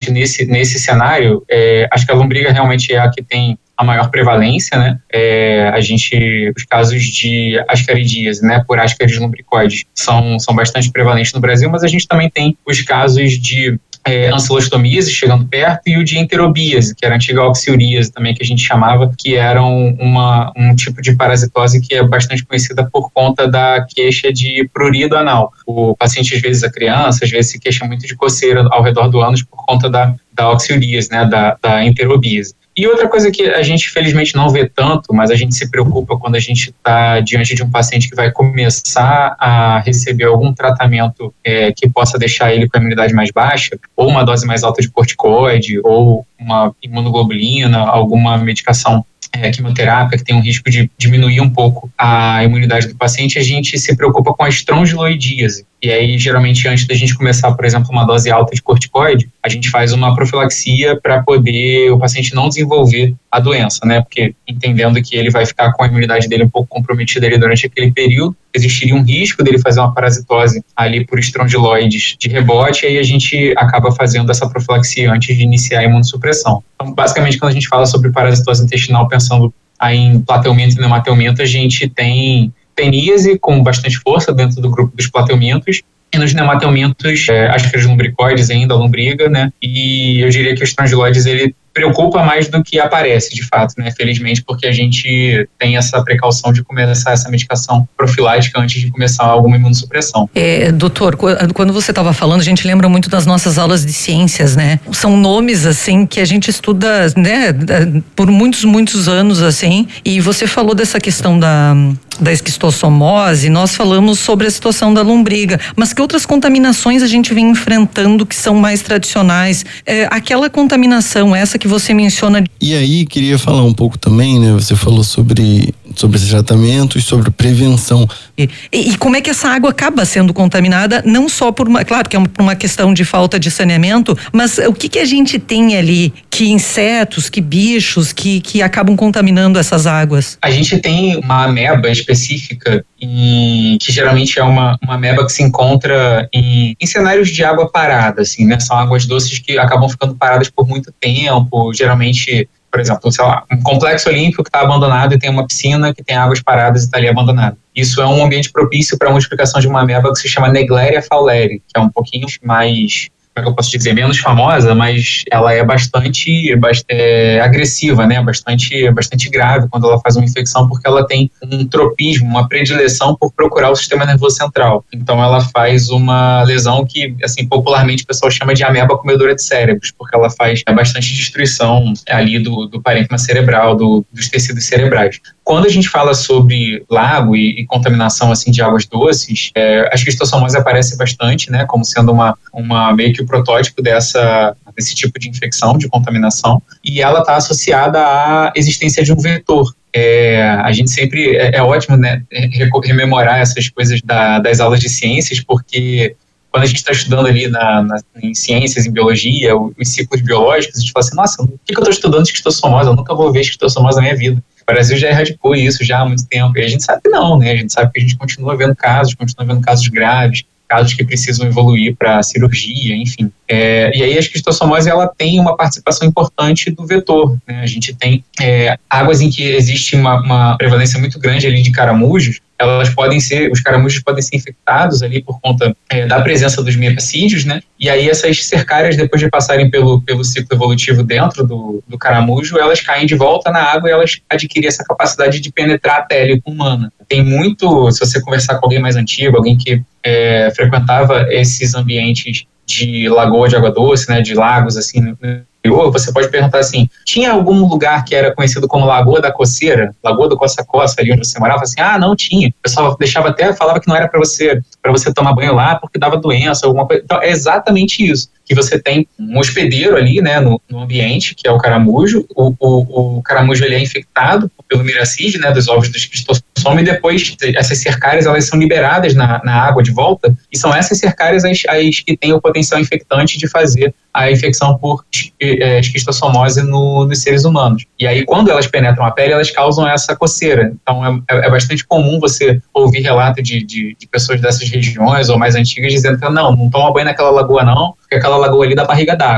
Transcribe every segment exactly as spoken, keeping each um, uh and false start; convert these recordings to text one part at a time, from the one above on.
realmente nesse, nesse cenário, é, acho que a lombriga realmente é a que tem a maior prevalência, né? É, a gente, os casos de ascaridíase, né, por Ascaris lumbricoides, são, são bastante prevalentes no Brasil, mas a gente também tem os casos de é, ancilostomíase, chegando perto, e o de enterobíase, que era a antiga oxiuríase também, que a gente chamava, que era uma, um tipo de parasitose que é bastante conhecida por conta da queixa de prurido anal. O paciente, às vezes a criança, às vezes se queixa muito de coceira ao redor do ânus por conta da, da oxiuríase, né, da, da enterobíase. E outra coisa que a gente, felizmente, não vê tanto, mas a gente se preocupa quando a gente está diante de um paciente que vai começar a receber algum tratamento é, que possa deixar ele com a imunidade mais baixa, ou uma dose mais alta de corticoide, ou uma imunoglobulina, alguma medicação É, quimioterápica, que tem um risco de diminuir um pouco a imunidade do paciente, a gente se preocupa com a estrongiloidíase. E aí, geralmente, antes da gente começar, por exemplo, uma dose alta de corticoide, a gente faz uma profilaxia para poder o paciente não desenvolver a doença, né? Porque entendendo que ele vai ficar com a imunidade dele um pouco comprometida ali durante aquele período, existiria um risco dele fazer uma parasitose ali por estrongiloides de rebote, e aí a gente acaba fazendo essa profilaxia antes de iniciar a imunossupressão. Então, basicamente, quando a gente fala sobre parasitose intestinal, pensando aí em plateuminto e neumatelminto, a gente tem teníase com bastante força dentro do grupo dos plateumintos, e nos neumatelmintos, é, Ascaris lumbricoides ainda, a lombriga, né? E eu diria que o estrongiloides, ele preocupa mais do que aparece, de fato, né? Felizmente, porque a gente tem essa precaução de começar essa medicação profilática antes de começar alguma imunossupressão. É, doutor, quando você estava falando, a gente lembra muito das nossas aulas de ciências, né? São nomes, assim, que a gente estuda, né, por muitos, muitos anos, assim, e você falou dessa questão da, da esquistossomose, nós falamos sobre a situação da lombriga, mas que outras contaminações a gente vem enfrentando que são mais tradicionais? É, aquela contaminação, essa que você menciona. E aí, queria falar um pouco também, né? Você falou sobre, sobre esse tratamento e sobre prevenção. E, e como é que essa água acaba sendo contaminada, não só por uma, claro que é uma, por uma questão de falta de saneamento, mas o que que a gente tem ali, que insetos, que bichos, que, que acabam contaminando essas águas? A gente tem uma ameba específica, em, que geralmente é uma, uma ameba que se encontra em, em cenários de água parada, assim, né? São águas doces que acabam ficando paradas por muito tempo, geralmente, por exemplo, sei lá, um complexo olímpico que está abandonado e tem uma piscina que tem águas paradas e está ali abandonada. Isso é um ambiente propício para a multiplicação de uma ameba que se chama Naegleria fowleri, que é um pouquinho mais, como é que eu posso dizer, menos famosa, mas ela é bastante, bastante é, agressiva, né? Bastante, bastante grave quando ela faz uma infecção, porque ela tem um tropismo, uma predileção por procurar o sistema nervoso central. Então ela faz uma lesão que, assim, popularmente o pessoal chama de ameba comedora de cérebros, porque ela faz bastante destruição ali do, do parênquima cerebral, do, dos tecidos cerebrais. Quando a gente fala sobre lago e, e contaminação, assim, de águas doces, é, a esquistossomose aparece bastante, né? Como sendo uma, uma meio que o protótipo dessa, desse tipo de infecção, de contaminação, e ela está associada à existência de um vetor. É, a gente sempre, é, é ótimo, né, rememorar essas coisas da, das aulas de ciências, porque quando a gente está estudando ali na, na, em ciências, em biologia, os ciclos biológicos, a gente fala assim, nossa, por que eu estou estudando esquistossomose? Eu nunca vou ver esquistossomose na minha vida. O Brasil já erradicou isso já há muito tempo, e a gente sabe que não, né? A gente sabe que a gente continua vendo casos, continua vendo casos graves, casos que precisam evoluir para cirurgia, enfim. É, e aí a esquistossomose, ela tem uma participação importante do vetor, né? A gente tem é, águas em que existe uma, uma prevalência muito grande ali de caramujos, elas podem ser, os caramujos podem ser infectados ali por conta é, da presença dos miepacídeos, né? E aí essas cercárias, depois de passarem pelo, pelo ciclo evolutivo dentro do, do caramujo, elas caem de volta na água e elas adquirem essa capacidade de penetrar a pele humana. Tem muito, se você conversar com alguém mais antigo, alguém que é, frequentava esses ambientes de lagoa de água doce, né, de lagos assim no interior, você pode perguntar assim, tinha algum lugar que era conhecido como Lagoa da Coceira, Lagoa do Coça-Coça, ali onde você morava? Assim, ah, não tinha. O pessoal deixava até, falava que não era para você, para você tomar banho lá porque dava doença, alguma coisa. Então, é exatamente isso, que você tem um hospedeiro ali, né, no, no ambiente, que é o caramujo. O, o, o caramujo, ele é infectado pelo miracide, né, dos ovos do esquistossoma, e depois essas cercárias, elas são liberadas na, na água de volta, e são essas cercárias as, as que têm o potencial infectante de fazer a infecção por é, esquistossomose no, nos seres humanos. E aí, quando elas penetram a pele, elas causam essa coceira. Então, é, é bastante comum você ouvir relato de, de, de pessoas dessas regiões ou mais antigas dizendo que não, não toma banho naquela lagoa não, porque aquela lagoa ali dá barriga d'água.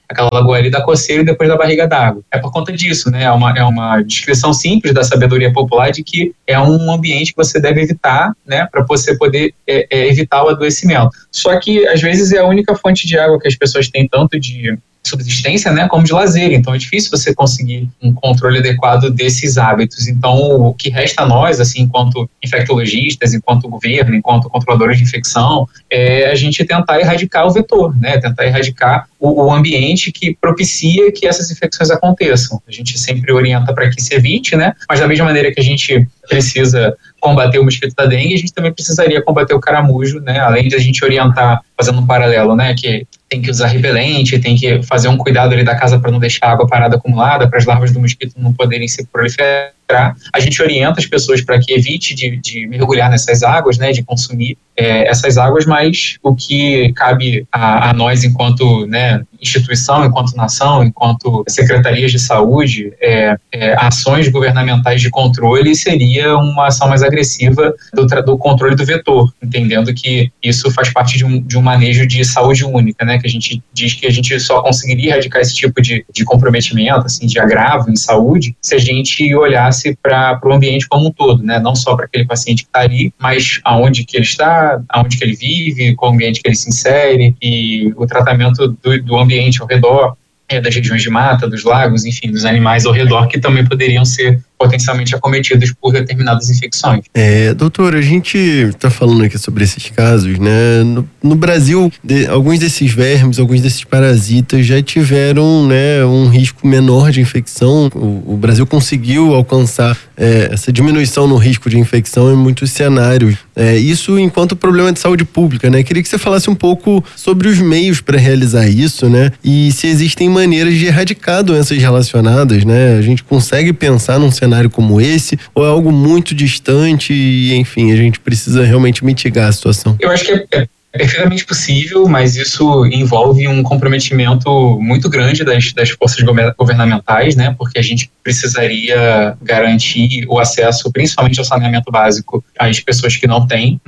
aquela lagoa ali dá coceira e depois da barriga d'água. É por conta disso, né? É uma, é uma descrição simples da sabedoria popular de que é um ambiente que você deve evitar, né? Para você poder é, é, evitar o adoecimento. Só que, às vezes, é a única fonte de água que as pessoas têm, tanto de subsistência, né, como de lazer. Então é difícil você conseguir um controle adequado desses hábitos. Então o que resta a nós, assim, enquanto infectologistas, enquanto governo, enquanto controladores de infecção, é a gente tentar erradicar o vetor, né, tentar erradicar o, o ambiente que propicia que essas infecções aconteçam. A gente sempre orienta para que se evite, né, mas da mesma maneira que a gente precisa combater o mosquito da dengue, a gente também precisaria combater o caramujo, né, além de a gente orientar, fazendo um paralelo, né, que tem que usar repelente, tem que fazer um cuidado ali da casa para não deixar a água parada acumulada, para as larvas do mosquito não poderem se proliferar. A gente orienta as pessoas para que evite de, de mergulhar nessas águas, né, de consumir é, essas águas, mas o que cabe a, a nós enquanto, né, instituição, enquanto nação, enquanto secretarias de saúde, é, é, ações governamentais de controle seria uma ação mais agressiva do, do controle do vetor, entendendo que isso faz parte de um, de um manejo de saúde única, né, que a gente diz que a gente só conseguiria erradicar esse tipo de, de comprometimento, assim, de agravo em saúde, se a gente olhasse para o ambiente como um todo, né? Não só para aquele paciente que está ali, mas aonde que ele está, aonde que ele vive, qual ambiente que ele se insere e o tratamento do, do ambiente ao redor, é, das regiões de mata, dos lagos, enfim, dos animais ao redor que também poderiam ser potencialmente acometidos por determinadas infecções. É, doutor, a gente está falando aqui sobre esses casos, né? No, no Brasil, de, alguns desses vermes, alguns desses parasitas já tiveram, né, um risco menor de infecção. O, o Brasil conseguiu alcançar é, essa diminuição no risco de infecção em muitos cenários. É, isso enquanto problema de saúde pública, né? Queria que você falasse um pouco sobre os meios para realizar isso, né? E se existem maneiras de erradicar doenças relacionadas, né? A gente consegue pensar num cenário como esse, ou é algo muito distante e, enfim, a gente precisa realmente mitigar a situação? Eu acho que é, é perfeitamente possível, mas isso envolve um comprometimento muito grande das, das forças governamentais, né? Porque a gente precisaria garantir o acesso, principalmente ao saneamento básico, às pessoas que não têm,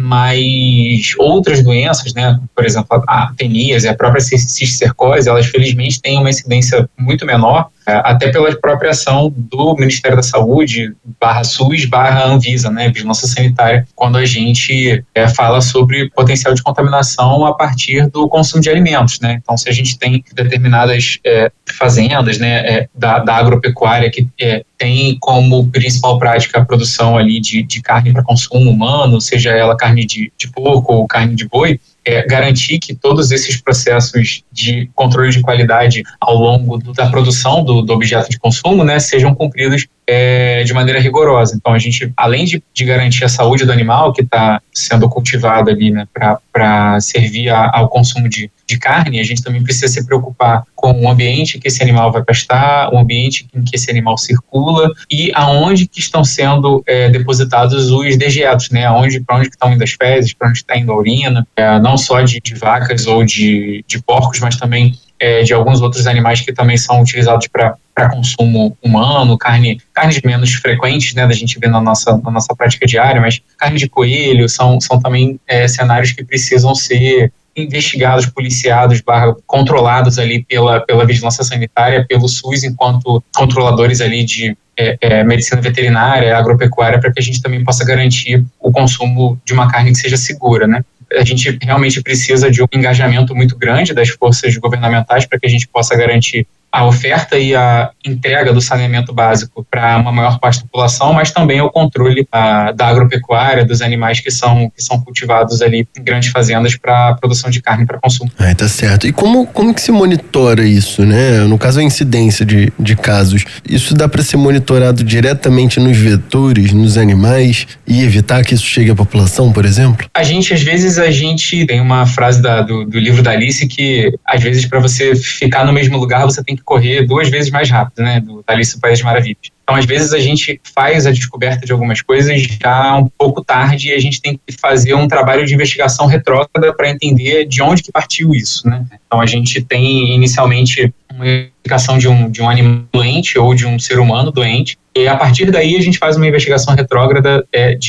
mas outras doenças, né? Por exemplo, a atenias e a própria cisticercose, elas felizmente têm uma incidência muito menor, até pela própria ação do Ministério da Saúde, barra SUS, barra Anvisa, né, Vigilância Sanitária, quando a gente é, fala sobre potencial de contaminação a partir do consumo de alimentos, né. Então, se a gente tem determinadas é, fazendas, né, é, da, da agropecuária que é, tem como principal prática a produção ali de, de carne para consumo humano, seja ela carne de, de porco ou carne de boi, É, garantir que todos esses processos de controle de qualidade ao longo do, da produção do, do objeto de consumo, né, sejam cumpridos é, de maneira rigorosa. Então, a gente, além de, de garantir a saúde do animal que está sendo cultivado ali, né, para servir a, ao consumo de, de carne, a gente também precisa se preocupar com o ambiente que esse animal vai pastar, o ambiente em que esse animal circula e aonde que estão sendo é, depositados os dejetos, né, aonde, para onde que estão indo as fezes, para onde está indo a urina, é, não só de, de vacas ou de, de porcos, mas também é, de alguns outros animais que também são utilizados para para consumo humano, carne, carnes menos frequentes, né, da gente ver na nossa, na nossa prática diária, mas carne de coelho são, são também é, cenários que precisam ser investigados, policiados, barra, controlados ali pela, pela vigilância sanitária, pelo SUS, enquanto controladores ali de é, é, medicina veterinária, agropecuária, para que a gente também possa garantir o consumo de uma carne que seja segura, né. A gente realmente precisa de um engajamento muito grande das forças governamentais para que a gente possa garantir a oferta e a entrega do saneamento básico para uma maior parte da população, mas também o controle a, da agropecuária, dos animais que são, que são cultivados ali em grandes fazendas para a produção de carne para consumo. Ah, tá certo. E como, como que se monitora isso, né? No caso, a incidência de, de casos, isso dá para ser monitorado diretamente nos vetores, nos animais e evitar que isso chegue à população, por exemplo? A gente, às vezes, a gente tem uma frase da, do, do livro da Alice que, às vezes, para você ficar no mesmo lugar, você tem que correr duas vezes mais rápido, né, do Alice no País das Maravilhas. Então, às vezes, a gente faz a descoberta de algumas coisas já um pouco tarde e a gente tem que fazer um trabalho de investigação retrógrada para entender de onde que partiu isso, né. Então, a gente tem, inicialmente, uma investigação de um, de um animal doente ou de um ser humano doente, e a partir daí a gente faz uma investigação retrógrada é, de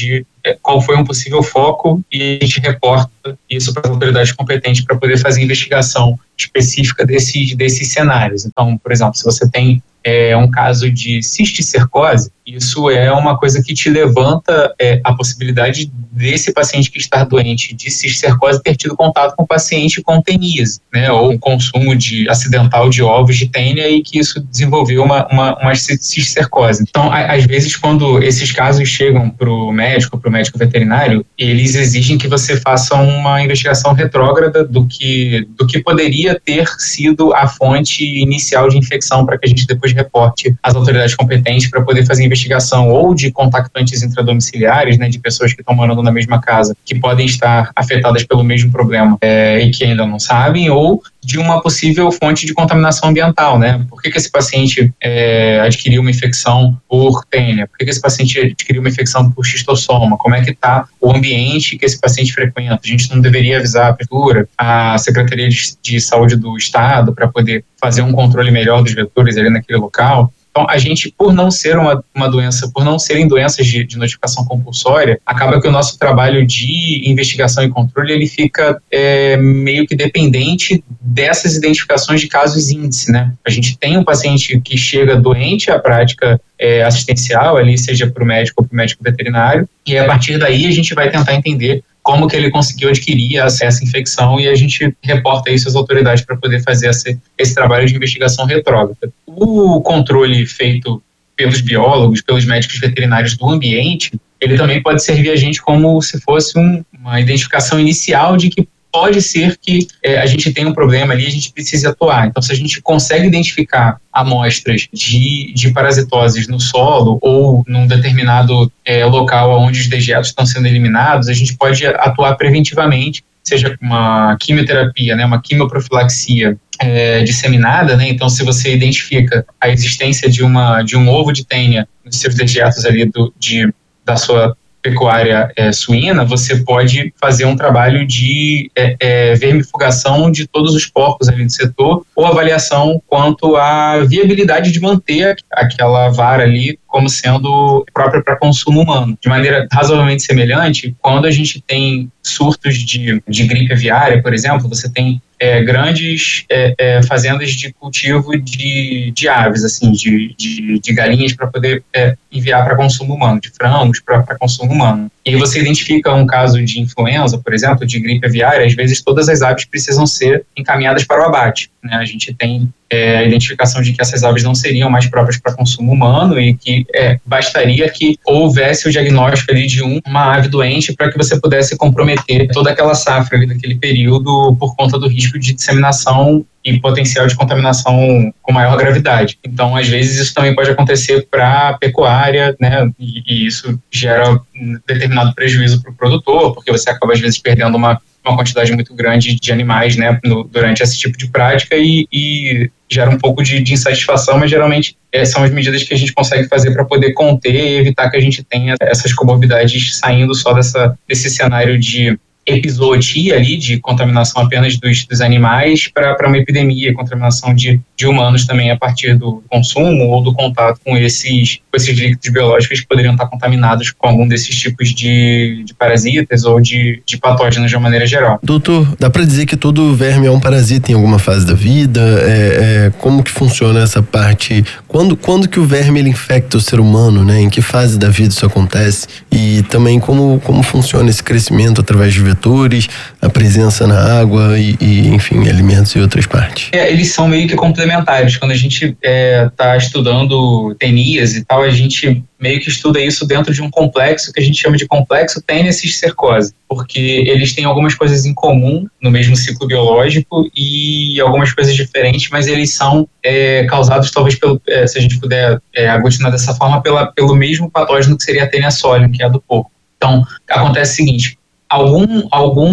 é, qual foi um possível foco e a gente reporta isso para as autoridades competentes para poder fazer investigação específica desses, desses cenários. Então, por exemplo, se você tem é, um caso de cisticercose, isso é uma coisa que te levanta é, a possibilidade desse paciente que está doente de cisticercose ter tido contato com o paciente com teníase, né, ou um consumo de, acidental de ovos de tênia e que isso desenvolveu uma, uma, uma cisticercose. Então, a, às vezes, quando esses casos chegam para o médico, para o médico veterinário, eles exigem que você faça uma investigação retrógrada do que, do que poderia ter sido a fonte inicial de infecção para que a gente depois reporte às autoridades competentes para poder fazer investigação ou de contactantes intradomiciliares, né, de pessoas que estão morando na mesma casa, que podem estar afetadas pelo mesmo problema é, e que ainda não sabem, ou de uma possível fonte de contaminação ambiental, né? Por que que esse paciente é, adquiriu uma infecção por tênia? Por que que esse paciente adquiriu uma infecção por xistossoma? Como é que está o ambiente que esse paciente frequenta? A gente não deveria avisar a prefeitura, a Secretaria de, de Saúde do Estado para poder fazer um controle melhor dos vetores ali naquele local? Então, a gente, por não ser uma, uma doença, por não serem doenças de, de notificação compulsória, acaba que o nosso trabalho de investigação e controle, ele fica é, meio que dependente dessas identificações de casos índice, né? A gente tem um paciente que chega doente à prática é, assistencial, ali, seja para o médico ou para o médico veterinário, e a partir daí a gente vai tentar entender como que ele conseguiu adquirir essa infecção e a gente reporta isso às autoridades para poder fazer esse, esse trabalho de investigação retrógrada. O controle feito pelos biólogos, pelos médicos veterinários do ambiente, ele também pode servir a gente como se fosse um, uma identificação inicial de que pode ser que é, a gente tenha um problema ali e a gente precise atuar. Então, se a gente consegue identificar amostras de, de parasitoses no solo ou num determinado é, local onde os dejetos estão sendo eliminados, a gente pode atuar preventivamente, seja uma quimioterapia, né, uma quimioprofilaxia é, disseminada, né? Então, se você identifica a existência de, uma, de um ovo de tênia nos seus dejetos ali do, de, da sua pecuária é, suína, você pode fazer um trabalho de é, é, vermifugação de todos os porcos ali do setor ou avaliação quanto à viabilidade de manter aquela vara ali como sendo própria para consumo humano. De maneira razoavelmente semelhante, quando a gente tem surtos de, de gripe aviária, por exemplo, você tem é, grandes é, é, fazendas de cultivo de, de aves, assim, de, de, de galinhas para poder é, enviar para consumo humano, de frangos para consumo humano. E aí você identifica um caso de influenza, por exemplo, de gripe aviária, às vezes todas as aves precisam ser encaminhadas para o abate, né? A gente tem é, a identificação de que essas aves não seriam mais próprias para consumo humano e que é, bastaria que houvesse o diagnóstico ali de um, uma ave doente para que você pudesse comprometer toda aquela safra ali daquele período por conta do risco de disseminação e potencial de contaminação com maior gravidade. Então, às vezes, isso também pode acontecer para a pecuária, né? E, e isso gera um determinado prejuízo para o produtor, porque você acaba, às vezes, perdendo uma, uma quantidade muito grande de animais, né, no, durante esse tipo de prática e, e gera um pouco de, de insatisfação, mas geralmente é, são as medidas que a gente consegue fazer para poder conter e evitar que a gente tenha essas comorbidades saindo só dessa, desse cenário de episootia ali, de contaminação apenas dos, dos animais para uma epidemia, contaminação de, de humanos também a partir do consumo ou do contato com esses, com esses líquidos biológicos que poderiam estar contaminados com algum desses tipos de, de parasitas ou de, de patógenos de uma maneira geral. Doutor, dá para dizer que todo verme é um parasita em alguma fase da vida? É, é, como que funciona essa parte? Quando, quando que o verme ele infecta o ser humano, né? Em que fase da vida isso acontece? E também como, como funciona esse crescimento através de vetores, a presença na água e, e enfim, alimentos e outras partes. É, eles são meio que complementares. Quando a gente está é, estudando teníase e tal, a gente meio que estuda isso dentro de um complexo que a gente chama de complexo tênia-cisticercose, porque eles têm algumas coisas em comum no mesmo ciclo biológico e algumas coisas diferentes, mas eles são é, causados talvez pelo, é, se a gente puder é, aglutinar dessa forma, pela, pelo mesmo patógeno que seria a tênia solium, que é a do porco. Então, acontece o seguinte: algum,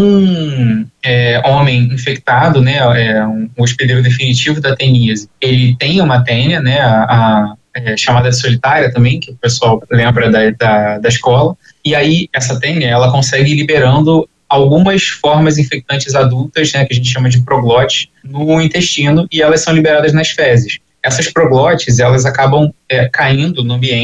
algum é, homem infectado, né, é, um, um hospedeiro definitivo da teníase, ele tem uma tênia, né, a, a é, chamada de solitária também, que o pessoal lembra da, da, da escola, e aí essa tênia, ela consegue ir liberando algumas formas infectantes adultas, né, que a gente chama de proglotes, no intestino, e elas são liberadas nas fezes. Essas proglotes, elas acabam é, caindo no ambiente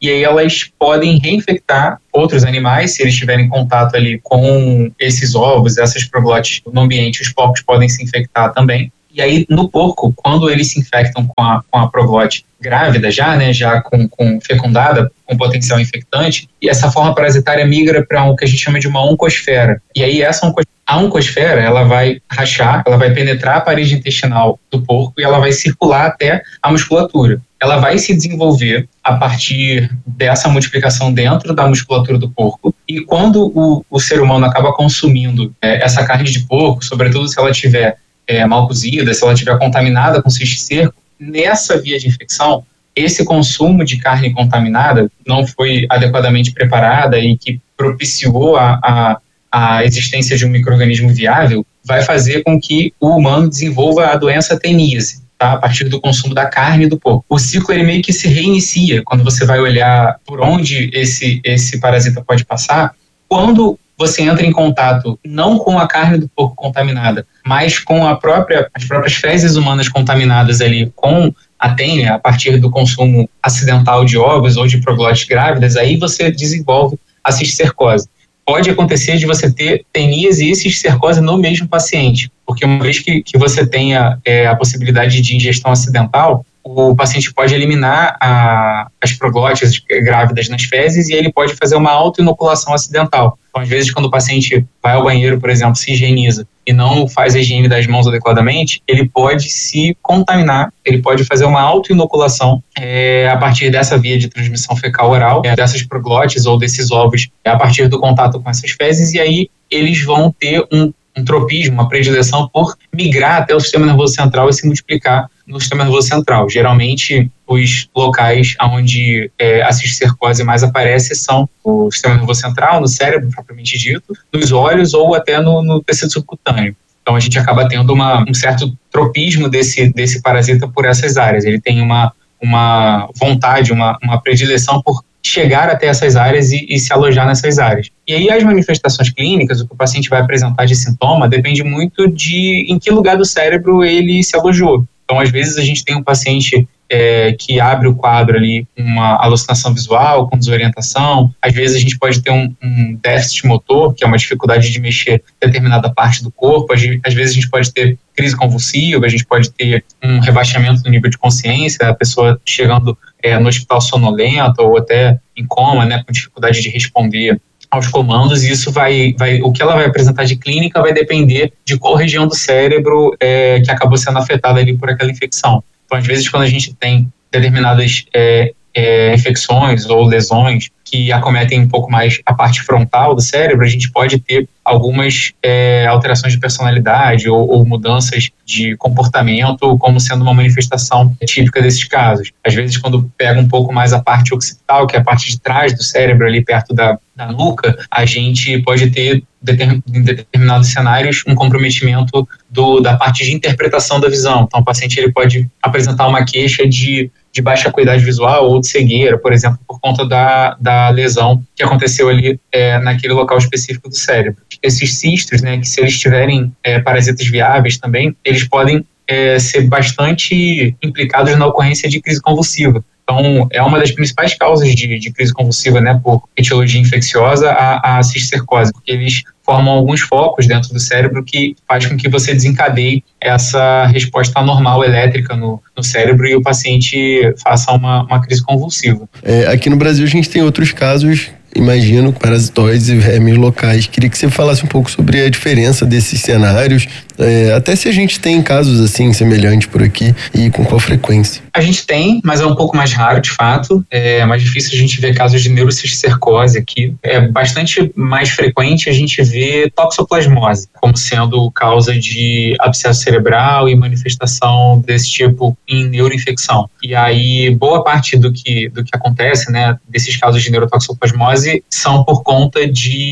e aí elas podem reinfectar outros animais, se eles tiverem contato ali com esses ovos, essas proglotes no ambiente, os porcos podem se infectar também. E aí, no porco, quando eles se infectam com a, com a proglote grávida já, né, já com, com fecundada, com potencial infectante, e essa forma parasitária migra para o que a gente chama de uma oncosfera. E aí, essa oncosfera, a oncosfera, ela vai rachar, ela vai penetrar a parede intestinal do porco e ela vai circular até a musculatura. Ela vai se desenvolver a partir dessa multiplicação dentro da musculatura do porco. E quando o, o ser humano acaba consumindo é, essa carne de porco, sobretudo se ela tiver é, mal cozida, se ela estiver contaminada com cisticerco, nessa via de infecção, esse consumo de carne contaminada não foi adequadamente preparada e que propiciou a, a, a existência de um micro-organismo viável, vai fazer com que o humano desenvolva a doença teníase, tá? A partir do consumo da carne do porco. O ciclo ele meio que se reinicia quando você vai olhar por onde esse, esse parasita pode passar. Quando você entra em contato não com a carne do porco contaminada, mas com a própria, as próprias fezes humanas contaminadas ali com a tênia, a partir do consumo acidental de ovos ou de proglotes grávidas, aí você desenvolve a cisticercose. Pode acontecer de você ter teníase e cisticercose no mesmo paciente, porque uma vez que, que você tenha é, a possibilidade de ingestão acidental, o paciente pode eliminar a, as proglotes grávidas nas fezes e ele pode fazer uma autoinoculação acidental. Então, às vezes, quando o paciente vai ao banheiro, por exemplo, se higieniza e não faz a higiene das mãos adequadamente, ele pode se contaminar, ele pode fazer uma autoinoculação é, a partir dessa via de transmissão fecal-oral, é, dessas proglotes ou desses ovos, é, a partir do contato com essas fezes, e aí eles vão ter um, um tropismo, uma predileção por migrar até o sistema nervoso central e se multiplicar no sistema nervoso central. Geralmente, os locais onde é, a cisticercose mais aparece são o sistema nervoso central, no cérebro propriamente dito, nos olhos ou até no, no tecido subcutâneo. Então, a gente acaba tendo uma, um certo tropismo desse, desse parasita por essas áreas. Ele tem uma, uma vontade, uma, uma predileção por chegar até essas áreas e, e se alojar nessas áreas. E aí, as manifestações clínicas, o que o paciente vai apresentar de sintoma, depende muito de em que lugar do cérebro ele se alojou. Então, às vezes, a gente tem um paciente é, que abre o quadro ali, uma alucinação visual, com desorientação. Às vezes, a gente pode ter um, um déficit motor, que é uma dificuldade de mexer determinada parte do corpo. Às, às vezes, a gente pode ter crise convulsiva, a gente pode ter um rebaixamento do nível de consciência, a pessoa chegando é, no hospital sonolenta ou até em coma, né, com dificuldade de responder aos comandos, e isso vai, vai, o que ela vai apresentar de clínica vai depender de qual região do cérebro é, que acabou sendo afetada ali por aquela infecção. Então, às vezes, quando a gente tem determinadas é, é, infecções ou lesões que acometem um pouco mais a parte frontal do cérebro, a gente pode ter algumas é, alterações de personalidade ou, ou mudanças de comportamento como sendo uma manifestação típica desses casos. Às vezes, quando pega um pouco mais a parte occipital, que é a parte de trás do cérebro, ali perto da, da nuca, a gente pode ter, em determinados cenários, um comprometimento do, da parte de interpretação da visão. Então, o paciente ele pode apresentar uma queixa de, de baixa acuidade visual ou de cegueira, por exemplo, por conta da, da lesão que aconteceu ali é, naquele local específico do cérebro. Esses cistos, né, que se eles tiverem é, parasitas viáveis também, eles podem é, ser bastante implicados na ocorrência de crise convulsiva. Então, é uma das principais causas de, de crise convulsiva, né, por etiologia infecciosa, a, a cisticercose, porque eles formam alguns focos dentro do cérebro que faz com que você desencadeie essa resposta anormal elétrica no, no cérebro e o paciente faça uma, uma crise convulsiva. É, aqui no Brasil a gente tem outros casos, imagino, parasitóides e vermes locais. Queria que você falasse um pouco sobre a diferença desses cenários, é, até se a gente tem casos assim semelhantes por aqui e com qual frequência. A gente tem, mas é um pouco mais raro, de fato. É mais difícil a gente ver casos de neurocisticercose aqui. É bastante mais frequente a gente ver toxoplasmose como sendo causa de abscesso cerebral e manifestação desse tipo em neuroinfecção. E aí, boa parte do que, do que acontece, né, desses casos de neurotoxoplasmose são por conta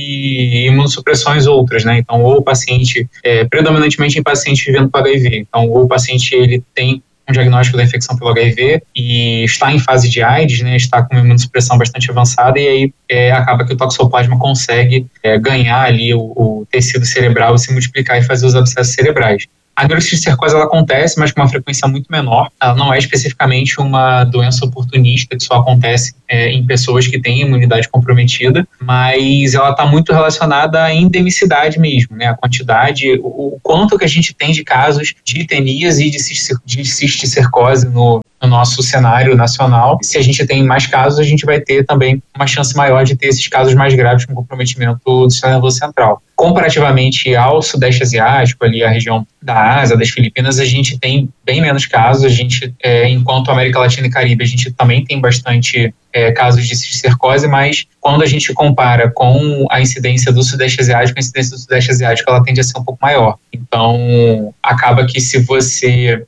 de imunossupressões outras, né? Então, ou o paciente, é, predominantemente em paciente vivendo com H I V. Então, ou o paciente ele tem um diagnóstico da infecção pelo H I V e está em fase de AIDS, né, está com uma imunossupressão bastante avançada e aí é, acaba que o toxoplasma consegue é, ganhar ali o, o tecido cerebral e se multiplicar e fazer os abscessos cerebrais. A neurocisticercose ela acontece, mas com uma frequência muito menor. Ela não é especificamente uma doença oportunista que só acontece é, em pessoas que têm imunidade comprometida, mas ela está muito relacionada à endemicidade mesmo, né? A quantidade, o, o quanto que a gente tem de casos de tenias e de, de cisticercose no, no nosso cenário nacional. Se a gente tem mais casos, a gente vai ter também uma chance maior de ter esses casos mais graves com comprometimento do sistema nervoso central. Comparativamente ao Sudeste Asiático, ali a região da Ásia, das Filipinas, a gente tem bem menos casos. A gente, é, enquanto América Latina e Caribe, a gente também tem bastante é, casos de cisticercose, mas quando a gente compara com a incidência do Sudeste Asiático, a incidência do Sudeste Asiático ela tende a ser um pouco maior. Então, acaba que se você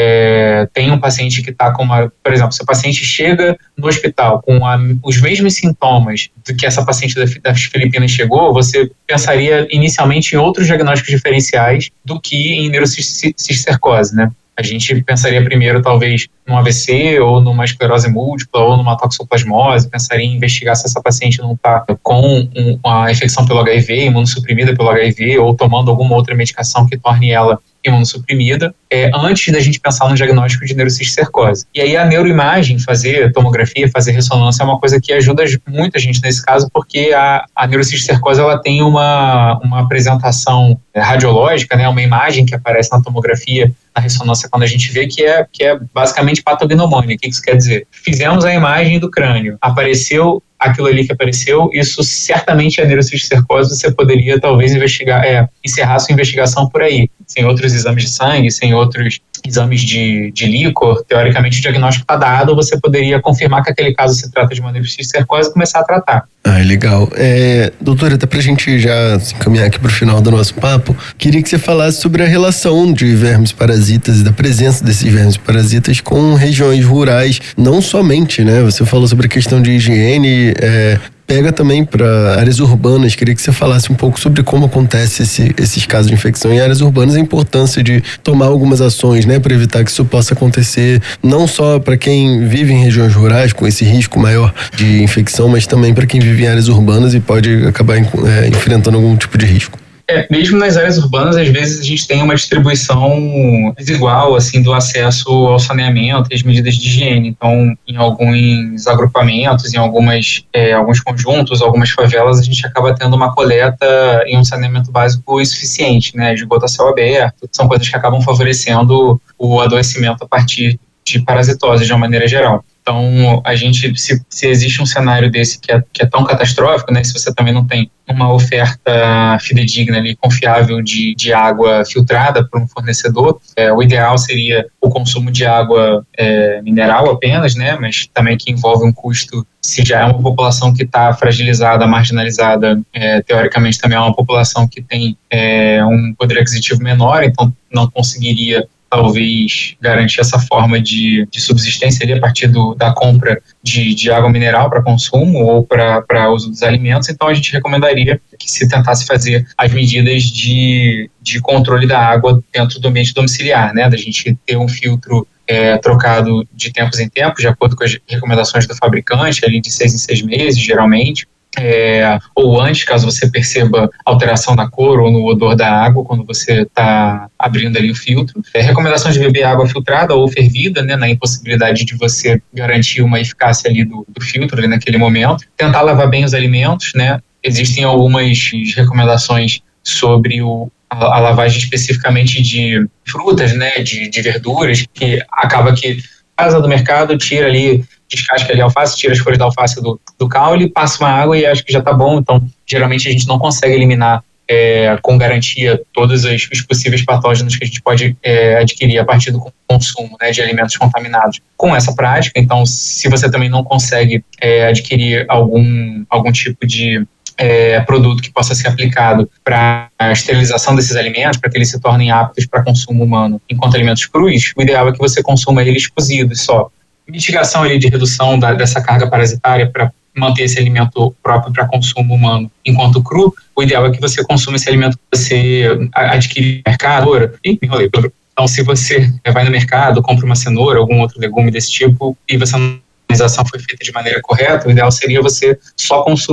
É, tem um paciente que está com uma... Por exemplo, se o paciente chega no hospital com a, os mesmos sintomas do que essa paciente da, das Filipinas chegou, você pensaria inicialmente em outros diagnósticos diferenciais do que em neurocisticercose, né? A gente pensaria primeiro, talvez, num A V C, ou numa esclerose múltipla, ou numa toxoplasmose, pensaria em investigar se essa paciente não está com uma infecção pelo H I V, imunossuprimida pelo H I V, ou tomando alguma outra medicação que torne ela imunossuprimida, é, antes da gente pensar no diagnóstico de neurocisticercose. E aí a neuroimagem, fazer tomografia, fazer ressonância é uma coisa que ajuda muito a gente nesse caso, porque a, a neurocisticercose ela tem uma, uma apresentação radiológica, né, uma imagem que aparece na tomografia, na ressonância, quando a gente vê que é, que é basicamente patognomônia. O que isso quer dizer? Fizemos a imagem do crânio, apareceu aquilo ali que apareceu, isso certamente é neurocisticercose, você poderia talvez investigar, é, encerrar sua investigação por aí, sem outros exames de sangue, sem outros exames de, de líquor, teoricamente o diagnóstico está dado, você poderia confirmar que aquele caso se trata de uma neurocisticercose e começar a tratar. Ah, legal. É, doutora, até pra gente já se encaminhar aqui pro final do nosso papo, queria que você falasse sobre a relação de vermes parasitas e da presença desses vermes parasitas com regiões rurais, não somente, né? Você falou sobre a questão de higiene, é, pega também para áreas urbanas. Queria que você falasse um pouco sobre como acontece esse, esses casos de infecção em áreas urbanas, a importância de tomar algumas ações, né, para evitar que isso possa acontecer, não só para quem vive em regiões rurais com esse risco maior de infecção, mas também para quem vive em áreas urbanas e pode acabar é, enfrentando algum tipo de risco. É, mesmo nas áreas urbanas, às vezes a gente tem uma distribuição desigual, assim, do acesso ao saneamento e as medidas de higiene. Então, em alguns agrupamentos, em algumas, é, alguns conjuntos, algumas favelas, a gente acaba tendo uma coleta e um saneamento básico insuficiente, né? Esgoto a céu aberto, são coisas que acabam favorecendo o adoecimento a partir de parasitose, de uma maneira geral. Então, a gente, se, se existe um cenário desse que é, que é tão catastrófico, né, se você também não tem uma oferta fidedigna e confiável de, de água filtrada por um fornecedor, é, o ideal seria o consumo de água é, mineral apenas, né, mas também que envolve um custo, se já é uma população que está fragilizada, marginalizada, é, teoricamente também é uma população que tem é, um poder aquisitivo menor, então não conseguiria talvez garantir essa forma de, de subsistência ali a partir do, da compra de, de água mineral para consumo ou para uso dos alimentos. Então a gente recomendaria que se tentasse fazer as medidas de, de controle da água dentro do ambiente domiciliar, né? Da gente ter um filtro é, trocado de tempos em tempos, de acordo com as recomendações do fabricante, ali de seis em seis meses, geralmente. É, ou antes, caso você perceba alteração na cor ou no odor da água quando você está abrindo ali o filtro. É, recomendação de beber água filtrada ou fervida, né, na impossibilidade de você garantir uma eficácia ali do, do filtro ali naquele momento. Tentar lavar bem os alimentos, né. Existem algumas recomendações sobre o, a, a lavagem especificamente de frutas, né, de, de verduras, que acaba que casa do mercado tira ali, descasca ali a alface, tira as folhas da alface do, do caule, passa uma água e acho que já está bom. Então, geralmente a gente não consegue eliminar é, com garantia todos os, os possíveis patógenos que a gente pode é, adquirir a partir do consumo, né, de alimentos contaminados com essa prática. Então, se você também não consegue é, adquirir algum, algum tipo de É, produto que possa ser aplicado para a esterilização desses alimentos, para que eles se tornem aptos para consumo humano enquanto alimentos crus, o ideal é que você consuma eles cozidos só. Mitigação ali de redução da, dessa carga parasitária para manter esse alimento próprio para consumo humano enquanto cru, o ideal é que você consuma esse alimento que você adquire no mercado. Ih, me enrolei. Então, se você vai no mercado, compra uma cenoura, algum outro legume desse tipo, e você não a organização foi feita de maneira correta, o ideal seria você só consumir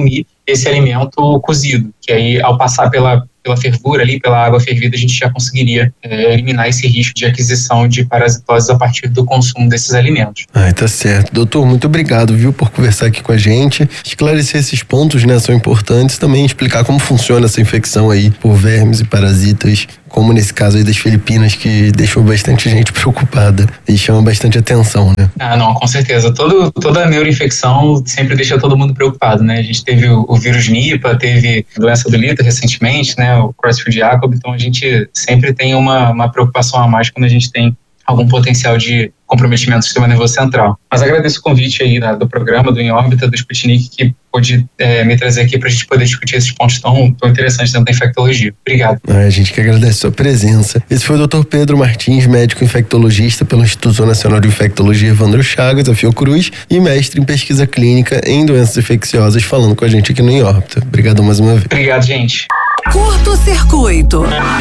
esse alimento cozido, que aí ao passar pela pela fervura ali, pela água fervida, a gente já conseguiria é, eliminar esse risco de aquisição de parasitoses a partir do consumo desses alimentos. Ah, tá certo. Doutor, muito obrigado, viu, por conversar aqui com a gente. Esclarecer esses pontos, né, são importantes. Também explicar como funciona essa infecção aí por vermes e parasitas, como nesse caso aí das Filipinas, que deixou bastante gente preocupada e chama bastante atenção, né? Ah, não, com certeza. Todo, toda neuroinfecção sempre deixa todo mundo preocupado, né? A gente teve o, o vírus Nipah, teve a doença do Lita recentemente, né? O Creutzfeldt-Jakob, então a gente sempre tem uma, uma preocupação a mais quando a gente tem algum potencial de comprometimento do sistema nervoso central. Mas agradeço o convite aí da, do programa, do Em Órbita, do Sputnik, que pôde é, me trazer aqui para a gente poder discutir esses pontos tão, tão interessantes dentro da infectologia. Obrigado. Ah, a gente que agradece a sua presença. Esse foi o doutor Pedro Martins, médico infectologista pelo Instituto Nacional de Infectologia Evandro Chagas, a Fiocruz, e mestre em pesquisa clínica em doenças infecciosas, falando com a gente aqui no Em Órbita. Obrigado mais uma vez. Obrigado, gente. Curto-circuito.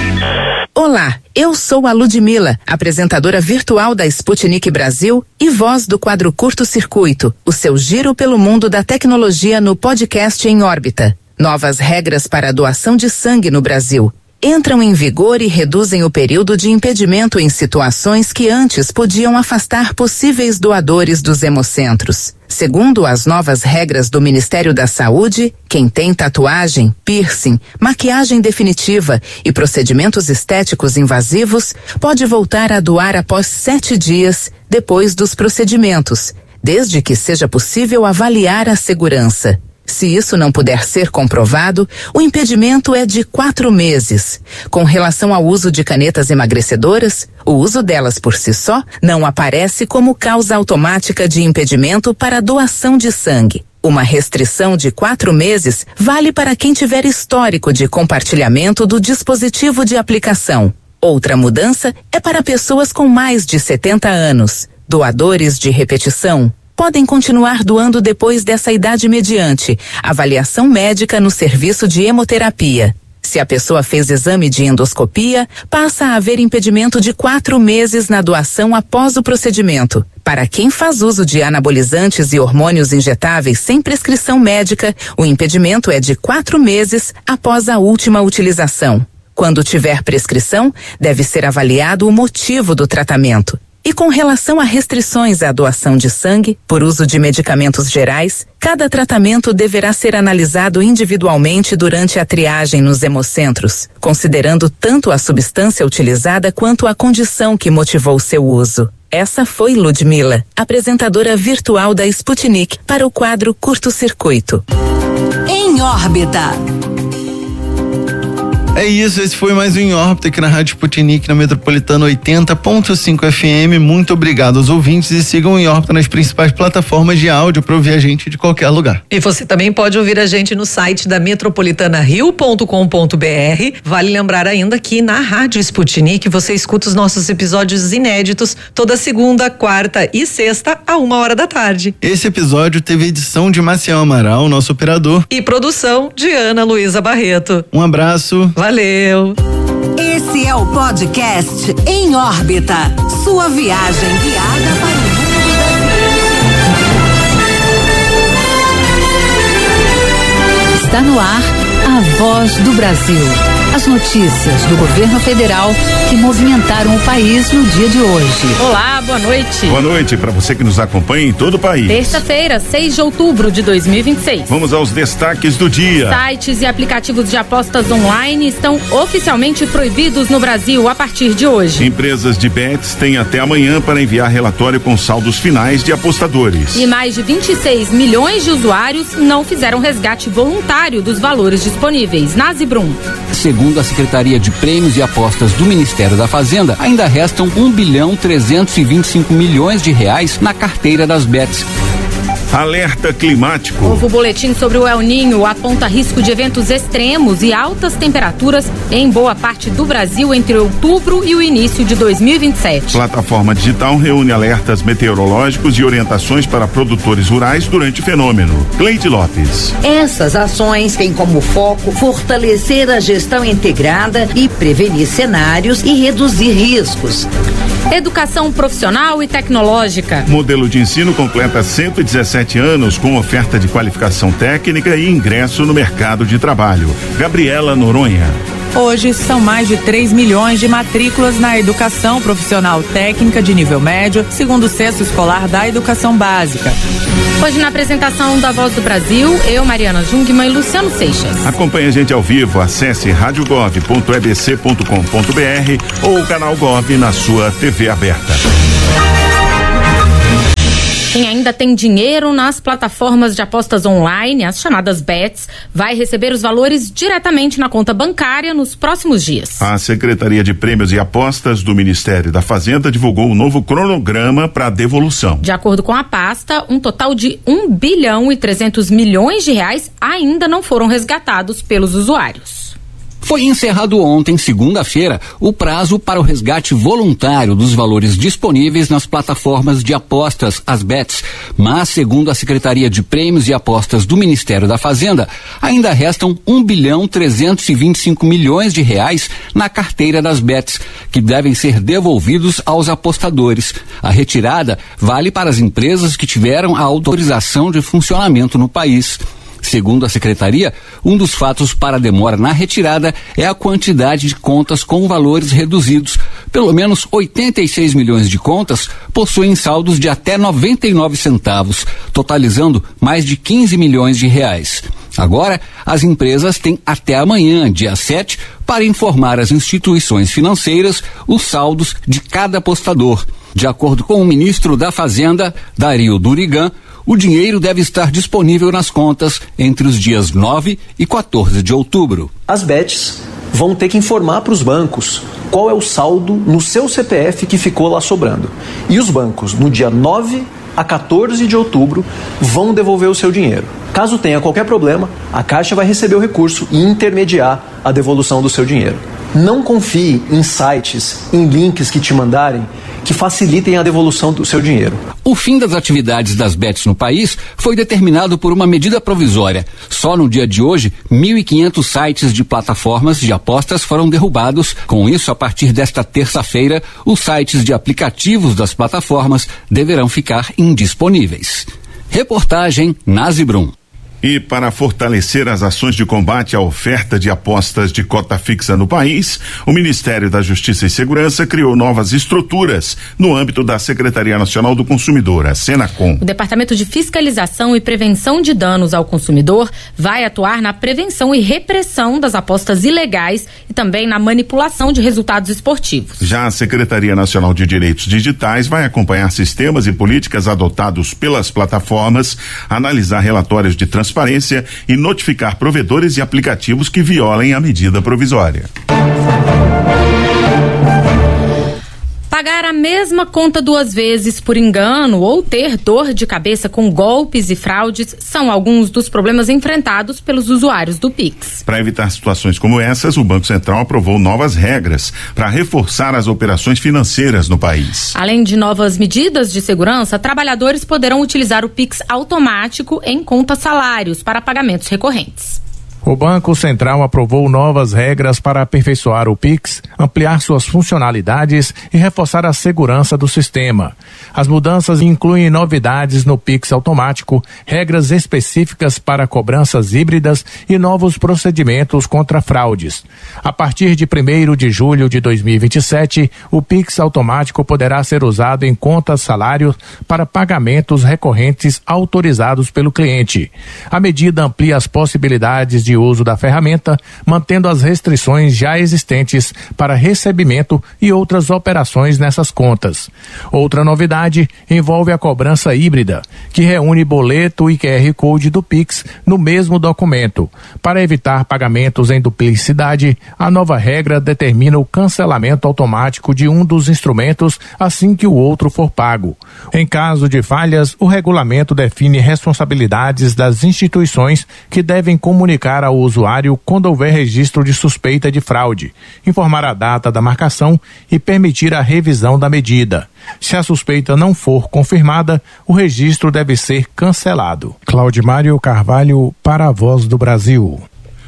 Olá, eu sou a Ludmila, apresentadora virtual da Sputnik Brasil e voz do quadro Curto Circuito, o seu giro pelo mundo da tecnologia no podcast Em Órbita. Novas regras para a doação de sangue no Brasil entram em vigor e reduzem o período de impedimento em situações que antes podiam afastar possíveis doadores dos hemocentros. Segundo as novas regras do Ministério da Saúde, quem tem tatuagem, piercing, maquiagem definitiva e procedimentos estéticos invasivos pode voltar a doar após sete dias depois dos procedimentos, desde que seja possível avaliar a segurança. Se isso não puder ser comprovado, o impedimento é de quatro meses. Com relação ao uso de canetas emagrecedoras, o uso delas por si só não aparece como causa automática de impedimento para a doação de sangue. Uma restrição de quatro meses vale para quem tiver histórico de compartilhamento do dispositivo de aplicação. Outra mudança é para pessoas com mais de setenta anos, doadores de repetição. Podem continuar doando depois dessa idade mediante avaliação médica no serviço de hemoterapia. Se a pessoa fez exame de endoscopia, passa a haver impedimento de quatro meses na doação após o procedimento. Para quem faz uso de anabolizantes e hormônios injetáveis sem prescrição médica, o impedimento é de quatro meses após a última utilização. Quando tiver prescrição, deve ser avaliado o motivo do tratamento. E com relação a restrições à doação de sangue, por uso de medicamentos gerais, cada tratamento deverá ser analisado individualmente durante a triagem nos hemocentros, considerando tanto a substância utilizada quanto a condição que motivou seu uso. Essa foi Ludmila, apresentadora virtual da Sputnik, para o quadro Curto Circuito. Em Órbita. É isso, esse foi mais um Em Órbita aqui na Rádio Sputnik, na Metropolitana oitenta ponto cinco F M. Muito obrigado aos ouvintes e sigam o Em Órbita nas principais plataformas de áudio para ouvir a gente de qualquer lugar. E você também pode ouvir a gente no site da metropolitana rio ponto com ponto br. Vale lembrar ainda que na Rádio Sputnik você escuta os nossos episódios inéditos toda segunda, quarta e sexta a uma hora da tarde. Esse episódio teve edição de Maciel Amaral, nosso operador, e produção de Ana Luísa Barreto. Um abraço. Valeu! Esse é o podcast Em Órbita. Sua viagem guiada para o mundo da ciência. Está no ar a Voz do Brasil. As notícias do governo federal que movimentaram o país no dia de hoje. Olá, boa noite. Boa noite para você que nos acompanha em todo o país. Terça-feira, seis de outubro de dois mil e vinte e seis. Vamos aos destaques do dia. Sites e aplicativos de apostas online estão oficialmente proibidos no Brasil a partir de hoje. Empresas de bets têm até amanhã para enviar relatório com saldos finais de apostadores. E mais de vinte e seis milhões de usuários não fizeram resgate voluntário dos valores disponíveis. Nazibrum. Segundo a Secretaria de Prêmios e Apostas do Ministério da Fazenda, ainda restam um bilhão trezentos e vinte e cinco milhões de reais na carteira das bets. Alerta climático. Novo boletim sobre o El Niño aponta risco de eventos extremos e altas temperaturas em boa parte do Brasil entre outubro e o início de dois mil e vinte e sete. Plataforma digital reúne alertas meteorológicos e orientações para produtores rurais durante o fenômeno. Cleide Lopes. Essas ações têm como foco fortalecer a gestão integrada e prevenir cenários e reduzir riscos. Educação profissional e tecnológica. Modelo de ensino completa cento e dezessete anos com oferta de qualificação técnica e ingresso no mercado de trabalho. Gabriela Noronha. Hoje são mais de três milhões de matrículas na educação profissional técnica de nível médio, segundo o censo escolar da educação básica. Hoje na apresentação da Voz do Brasil, eu, Mariana Jungmann e Luciano Seixas. Acompanhe a gente ao vivo, acesse rádio gov ponto e b c ponto com ponto b r ou o canal Gov na sua T V aberta. Quem ainda tem dinheiro nas plataformas de apostas online, as chamadas bets, vai receber os valores diretamente na conta bancária nos próximos dias. A Secretaria de Prêmios e Apostas do Ministério da Fazenda divulgou um novo cronograma para devolução. De acordo com a pasta, um total de um bilhão e trezentos milhões de reais ainda não foram resgatados pelos usuários. Foi encerrado ontem, segunda-feira, o prazo para o resgate voluntário dos valores disponíveis nas plataformas de apostas, as bets. Mas, segundo a Secretaria de Prêmios e Apostas do Ministério da Fazenda, ainda restam um bilhão trezentos e vinte e cinco milhões de reais na carteira das bets, que devem ser devolvidos aos apostadores. A retirada vale para as empresas que tiveram a autorização de funcionamento no país. Segundo a secretaria, um dos fatos para a demora na retirada é a quantidade de contas com valores reduzidos. Pelo menos oitenta e seis milhões de contas possuem saldos de até noventa e nove centavos, totalizando mais de quinze milhões de reais. Agora, as empresas têm até amanhã, dia sete, para informar às instituições financeiras os saldos de cada apostador. De acordo com o ministro da Fazenda, Dario Durigan, o dinheiro deve estar disponível nas contas entre os dias nove e quatorze de outubro. As bets vão ter que informar para os bancos qual é o saldo no seu C P F que ficou lá sobrando. E os bancos, no dia nove a quatorze de outubro, vão devolver o seu dinheiro. Caso tenha qualquer problema, a Caixa vai receber o recurso e intermediar a devolução do seu dinheiro. Não confie em sites, em links que te mandarem, que facilitem a devolução do seu dinheiro. O fim das atividades das bets no país foi determinado por uma medida provisória. Só no dia de hoje, mil e quinhentos sites de plataformas de apostas foram derrubados. Com isso, a partir desta terça-feira, os sites de aplicativos das plataformas deverão ficar indisponíveis. Reportagem Nazi Brum. E para fortalecer as ações de combate à oferta de apostas de cota fixa no país, o Ministério da Justiça e Segurança criou novas estruturas no âmbito da Secretaria Nacional do Consumidor, a Senacom. O Departamento de Fiscalização e Prevenção de Danos ao Consumidor vai atuar na prevenção e repressão das apostas ilegais e também na manipulação de resultados esportivos. Já a Secretaria Nacional de Direitos Digitais vai acompanhar sistemas e políticas adotados pelas plataformas, analisar relatórios de transparência transparência e notificar provedores e aplicativos que violem a medida provisória. Pagar a mesma conta duas vezes por engano ou ter dor de cabeça com golpes e fraudes são alguns dos problemas enfrentados pelos usuários do Pix. Para evitar situações como essas, o Banco Central aprovou novas regras para reforçar as operações financeiras no país. Além de novas medidas de segurança, trabalhadores poderão utilizar o Pix automático em contas salários para pagamentos recorrentes. O Banco Central aprovou novas regras para aperfeiçoar o Pix, ampliar suas funcionalidades e reforçar a segurança do sistema. As mudanças incluem novidades no Pix automático, regras específicas para cobranças híbridas e novos procedimentos contra fraudes. A partir de primeiro de julho de dois mil e vinte e sete, o Pix automático poderá ser usado em contas salários para pagamentos recorrentes autorizados pelo cliente. A medida amplia as possibilidades de uso da ferramenta, mantendo as restrições já existentes para recebimento e outras operações nessas contas. Outra novidade envolve a cobrança híbrida, que reúne boleto e Q R Code do Pix no mesmo documento. Para evitar pagamentos em duplicidade, a nova regra determina o cancelamento automático de um dos instrumentos assim que o outro for pago. Em caso de falhas, o regulamento define responsabilidades das instituições que devem comunicar ao usuário quando houver registro de suspeita de fraude, informar a data da marcação e permitir a revisão da medida. Se a suspeita não for confirmada, o registro deve ser cancelado. Claudimário Carvalho, para a Voz do Brasil.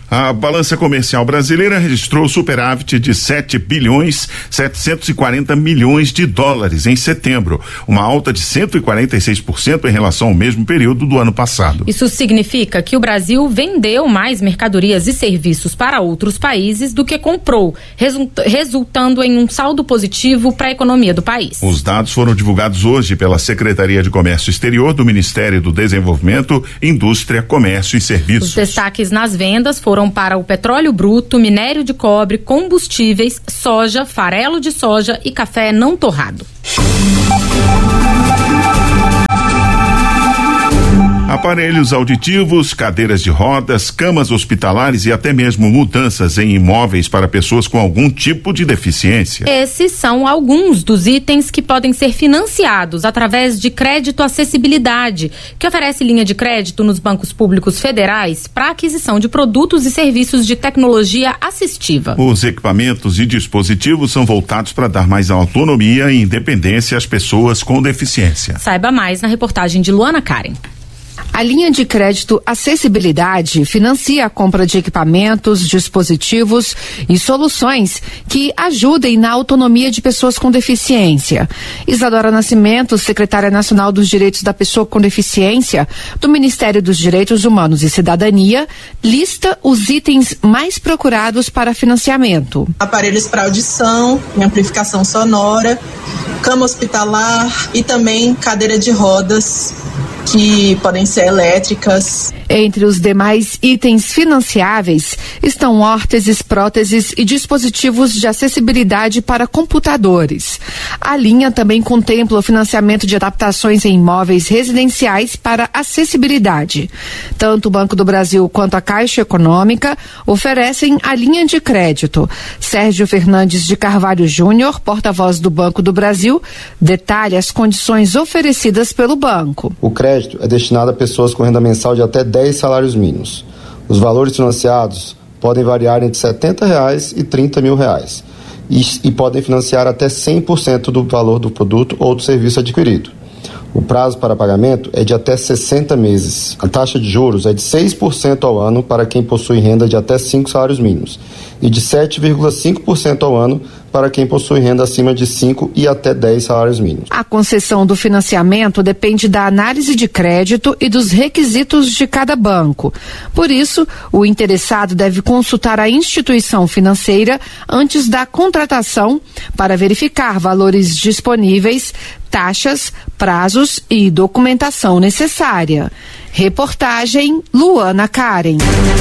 A balança comercial brasileira registrou superávit de sete bilhões setecentos e quarenta milhões de dólares em setembro, uma alta de cento e quarenta e seis por cento em relação ao mesmo período do ano passado. Isso significa que o Brasil vendeu mais mercadorias e serviços para outros países do que comprou, resultando em um saldo positivo para a economia do país. Os dados foram divulgados hoje pela Secretaria de Comércio Exterior do Ministério do Desenvolvimento, Indústria, Comércio e Serviços. Os destaques nas vendas foram Foram para o petróleo bruto, minério de cobre, combustíveis, soja, farelo de soja e café não torrado. Aparelhos auditivos, cadeiras de rodas, camas hospitalares e até mesmo mudanças em imóveis para pessoas com algum tipo de deficiência. Esses são alguns dos itens que podem ser financiados através de crédito acessibilidade, que oferece linha de crédito nos bancos públicos federais para aquisição de produtos e serviços de tecnologia assistiva. Os equipamentos e dispositivos são voltados para dar mais autonomia e independência às pessoas com deficiência. Saiba mais na reportagem de Luana Karen. A linha de crédito Acessibilidade financia a compra de equipamentos, dispositivos e soluções que ajudem na autonomia de pessoas com deficiência. Isadora Nascimento, secretária nacional dos Direitos da Pessoa com Deficiência do Ministério dos Direitos Humanos e Cidadania, lista os itens mais procurados para financiamento. Aparelhos para audição, amplificação sonora, cama hospitalar e também cadeira de rodas, que podem ser elétricas. Entre os demais itens financiáveis estão órteses, próteses e dispositivos de acessibilidade para computadores. A linha também contempla o financiamento de adaptações em imóveis residenciais para acessibilidade. Tanto o Banco do Brasil quanto a Caixa Econômica oferecem a linha de crédito. Sérgio Fernandes de Carvalho Júnior, porta-voz do Banco do Brasil, detalha as condições oferecidas pelo banco. O crédito é destinado a pessoas com renda mensal de até dez salários mínimos. Os valores financiados podem variar entre setenta reais e trinta mil reais e, e podem financiar até cem por cento do valor do produto ou do serviço adquirido. O prazo para pagamento é de até sessenta meses. A taxa de juros é de seis por cento ao ano para quem possui renda de até cinco salários mínimos e de sete vírgula cinco por cento ao ano para quem possui renda acima de cinco e até dez salários mínimos. A concessão do financiamento depende da análise de crédito e dos requisitos de cada banco. Por isso, o interessado deve consultar a instituição financeira antes da contratação para verificar valores disponíveis, taxas, prazos e documentação necessária. Reportagem Luana Karen.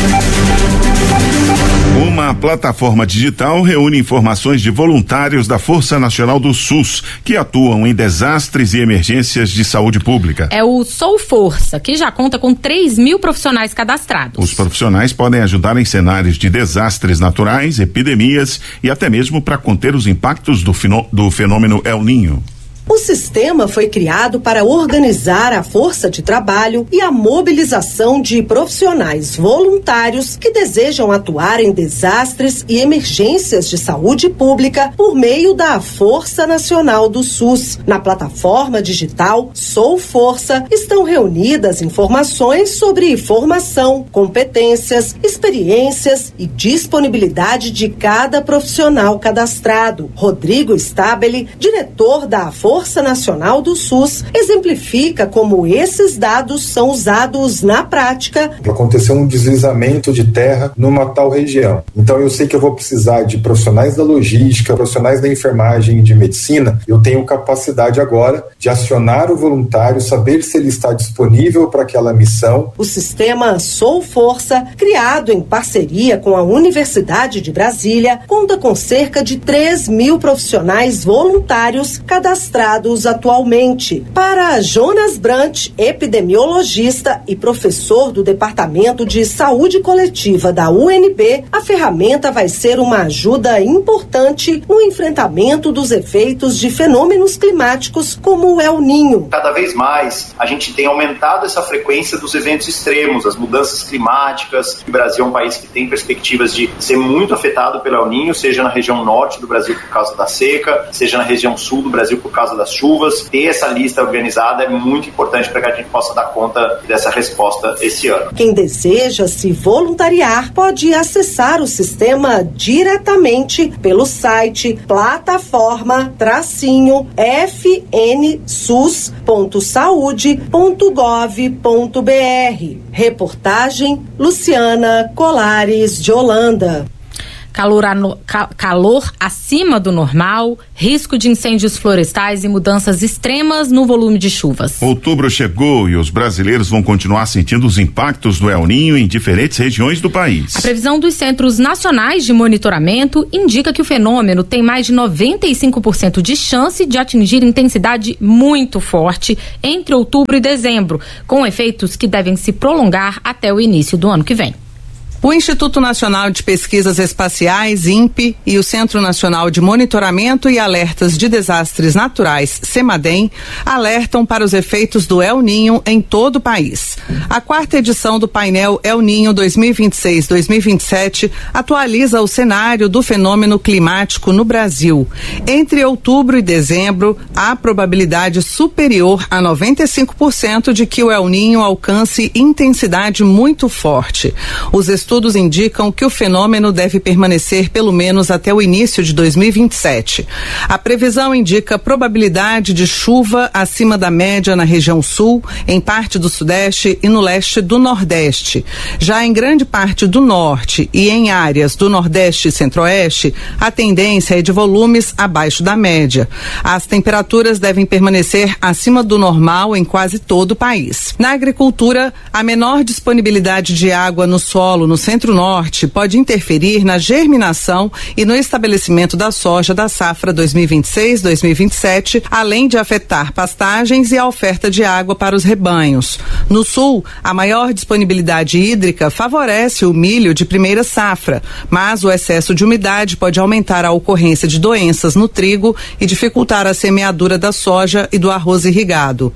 Uma plataforma digital reúne informações de voluntários da Força Nacional do SUS que atuam em desastres e emergências de saúde pública. É o Sou Força, que já conta com três mil profissionais cadastrados. Os profissionais podem ajudar em cenários de desastres naturais, epidemias e até mesmo para conter os impactos do, do fenômeno El Niño. O sistema foi criado para organizar a força de trabalho e a mobilização de profissionais voluntários que desejam atuar em desastres e emergências de saúde pública por meio da Força Nacional do SUS. Na plataforma digital Sou Força estão reunidas informações sobre formação, competências, experiências e disponibilidade de cada profissional cadastrado. Rodrigo Stabile, diretor da Força Força Nacional do SUS, exemplifica como esses dados são usados na prática. Aconteceu um deslizamento de terra numa tal região. Então eu sei que eu vou precisar de profissionais da logística, profissionais da enfermagem e de medicina. Eu tenho capacidade agora de acionar o voluntário, saber se ele está disponível para aquela missão. O sistema Sou Força, criado em parceria com a Universidade de Brasília, conta com cerca de três mil profissionais voluntários cadastrados atualmente. Para Jonas Brant, epidemiologista e professor do Departamento de Saúde Coletiva da U N B, a ferramenta vai ser uma ajuda importante no enfrentamento dos efeitos de fenômenos climáticos como o El Niño. Cada vez mais a gente tem aumentado essa frequência dos eventos extremos, as mudanças climáticas. O Brasil é um país que tem perspectivas de ser muito afetado pelo El Niño, seja na região norte do Brasil por causa da seca, seja na região sul do Brasil por causa causa das chuvas. Ter essa lista organizada é muito importante para que a gente possa dar conta dessa resposta esse ano. Quem deseja se voluntariar pode acessar o sistema diretamente pelo site plataforma tracinho fnsus ponto saude ponto gov ponto br. Reportagem Luciana Colares de Holanda. Calor, ano, ca, calor acima do normal, risco de incêndios florestais e mudanças extremas no volume de chuvas. Outubro chegou e os brasileiros vão continuar sentindo os impactos do El Niño em diferentes regiões do país. A previsão dos Centros Nacionais de Monitoramento indica que o fenômeno tem mais de noventa e cinco por cento de chance de atingir intensidade muito forte entre outubro e dezembro, com efeitos que devem se prolongar até o início do ano que vem. O Instituto Nacional de Pesquisas Espaciais, INPE, e o Centro Nacional de Monitoramento e Alertas de Desastres Naturais, CEMADEM, alertam para os efeitos do El Niño em todo o país. A quarta edição do painel El Niño dois mil e vinte e seis dois mil e vinte e sete atualiza o cenário do fenômeno climático no Brasil. Entre outubro e dezembro, há probabilidade superior a noventa e cinco por cento de que o El Niño alcance intensidade muito forte. Os estudos Estudos indicam que o fenômeno deve permanecer pelo menos até o início de dois mil e vinte e sete. A previsão indica probabilidade de chuva acima da média na região sul, em parte do sudeste e no leste do nordeste. Já em grande parte do norte e em áreas do nordeste e centro-oeste, a tendência é de volumes abaixo da média. As temperaturas devem permanecer acima do normal em quase todo o país. Na agricultura, a menor disponibilidade de água no solo no centro-norte pode interferir na germinação e no estabelecimento da soja da safra dois mil e vinte e seis dois mil e vinte e sete, além de afetar pastagens e a oferta de água para os rebanhos. No sul, a maior disponibilidade hídrica favorece o milho de primeira safra, mas o excesso de umidade pode aumentar a ocorrência de doenças no trigo e dificultar a semeadura da soja e do arroz irrigado.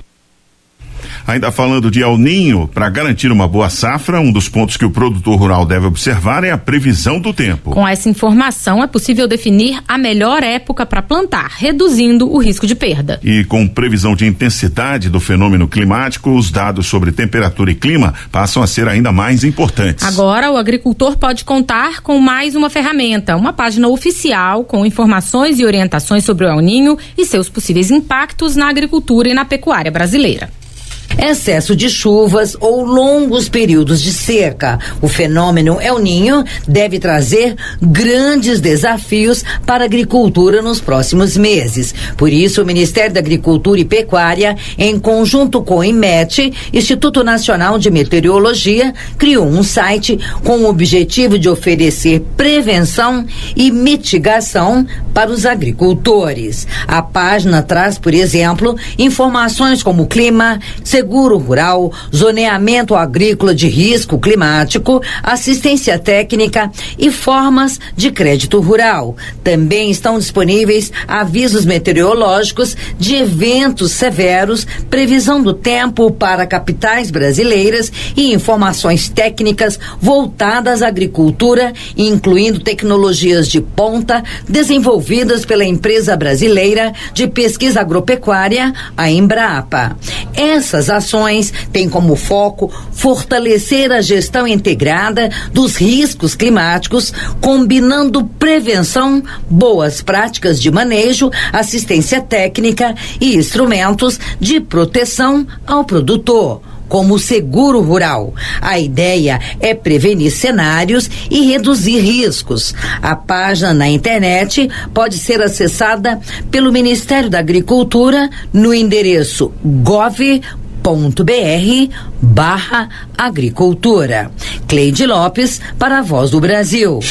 Ainda falando de El Niño, para garantir uma boa safra, um dos pontos que o produtor rural deve observar é a previsão do tempo. Com essa informação, é possível definir a melhor época para plantar, reduzindo o risco de perda. E com previsão de intensidade do fenômeno climático, os dados sobre temperatura e clima passam a ser ainda mais importantes. Agora, o agricultor pode contar com mais uma ferramenta, uma página oficial com informações e orientações sobre o El Niño e seus possíveis impactos na agricultura e na pecuária brasileira. Excesso de chuvas ou longos períodos de seca. O fenômeno El Niño deve trazer grandes desafios para a agricultura nos próximos meses. Por isso, o Ministério da Agricultura e Pecuária, em conjunto com o INMET, Instituto Nacional de Meteorologia, criou um site com o objetivo de oferecer prevenção e mitigação para os agricultores. A página traz, por exemplo, informações como clima, seguro rural, zoneamento agrícola de risco climático, assistência técnica e formas de crédito rural. Também estão disponíveis avisos meteorológicos de eventos severos, previsão do tempo para capitais brasileiras e informações técnicas voltadas à agricultura, incluindo tecnologias de ponta desenvolvidas pela empresa brasileira de pesquisa agropecuária, a Embrapa. Essas ações têm como foco fortalecer a gestão integrada dos riscos climáticos, combinando prevenção, boas práticas de manejo, assistência técnica e instrumentos de proteção ao produtor, como o seguro rural. A ideia é prevenir cenários e reduzir riscos. A página na internet pode ser acessada pelo Ministério da Agricultura no endereço gov ponto br barra agricultura. Cleide Lopes para a Voz do Brasil.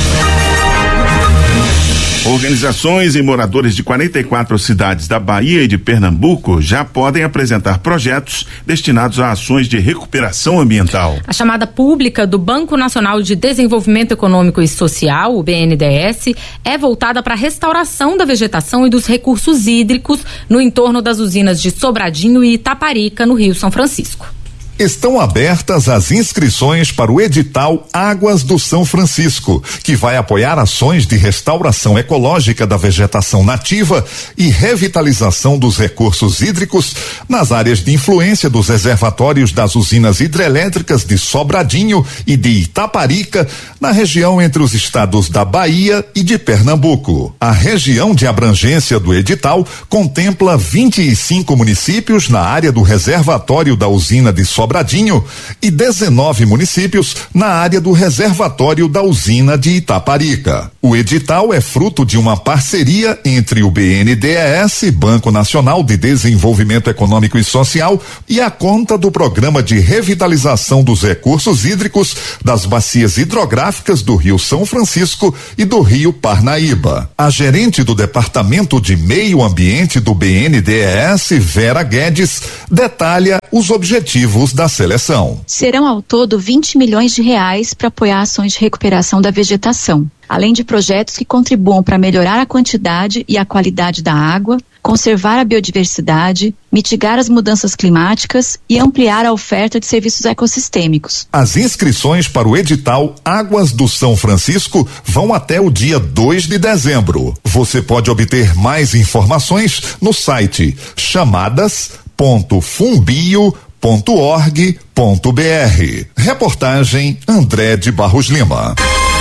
Organizações e moradores de quarenta e quatro cidades da Bahia e de Pernambuco já podem apresentar projetos destinados a ações de recuperação ambiental. A chamada pública do Banco Nacional de Desenvolvimento Econômico e Social, o B N D E S, é voltada para a restauração da vegetação e dos recursos hídricos no entorno das usinas de Sobradinho e Itaparica, no Rio São Francisco. Estão abertas as inscrições para o edital Águas do São Francisco, que vai apoiar ações de restauração ecológica da vegetação nativa e revitalização dos recursos hídricos nas áreas de influência dos reservatórios das usinas hidrelétricas de Sobradinho e de Itaparica, na região entre os estados da Bahia e de Pernambuco. A região de abrangência do edital contempla vinte e cinco municípios na área do reservatório da usina de Sobradinho Sobradinho e dezenove municípios na área do reservatório da usina de Itaparica. O edital é fruto de uma parceria entre o B N D E S, Banco Nacional de Desenvolvimento Econômico e Social, e a conta do Programa de Revitalização dos Recursos Hídricos das bacias hidrográficas do Rio São Francisco e do Rio Parnaíba. A gerente do Departamento de Meio Ambiente do B N D E S, Vera Guedes, detalha os objetivos da seleção. Serão ao todo vinte milhões de reais para apoiar ações de recuperação da vegetação, além de projetos que contribuam para melhorar a quantidade e a qualidade da água, conservar a biodiversidade, mitigar as mudanças climáticas e ampliar a oferta de serviços ecossistêmicos. As inscrições para o edital Águas do São Francisco vão até o dia dois de dezembro. Você pode obter mais informações no site chamadas ponto fumbio ponto org ponto br. Reportagem André de Barros Lima.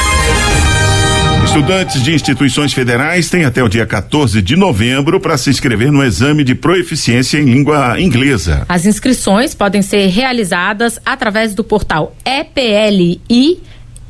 Estudantes de instituições federais têm até o dia quatorze de novembro para se inscrever no exame de proeficiência em língua inglesa. As inscrições podem ser realizadas através do portal E P L I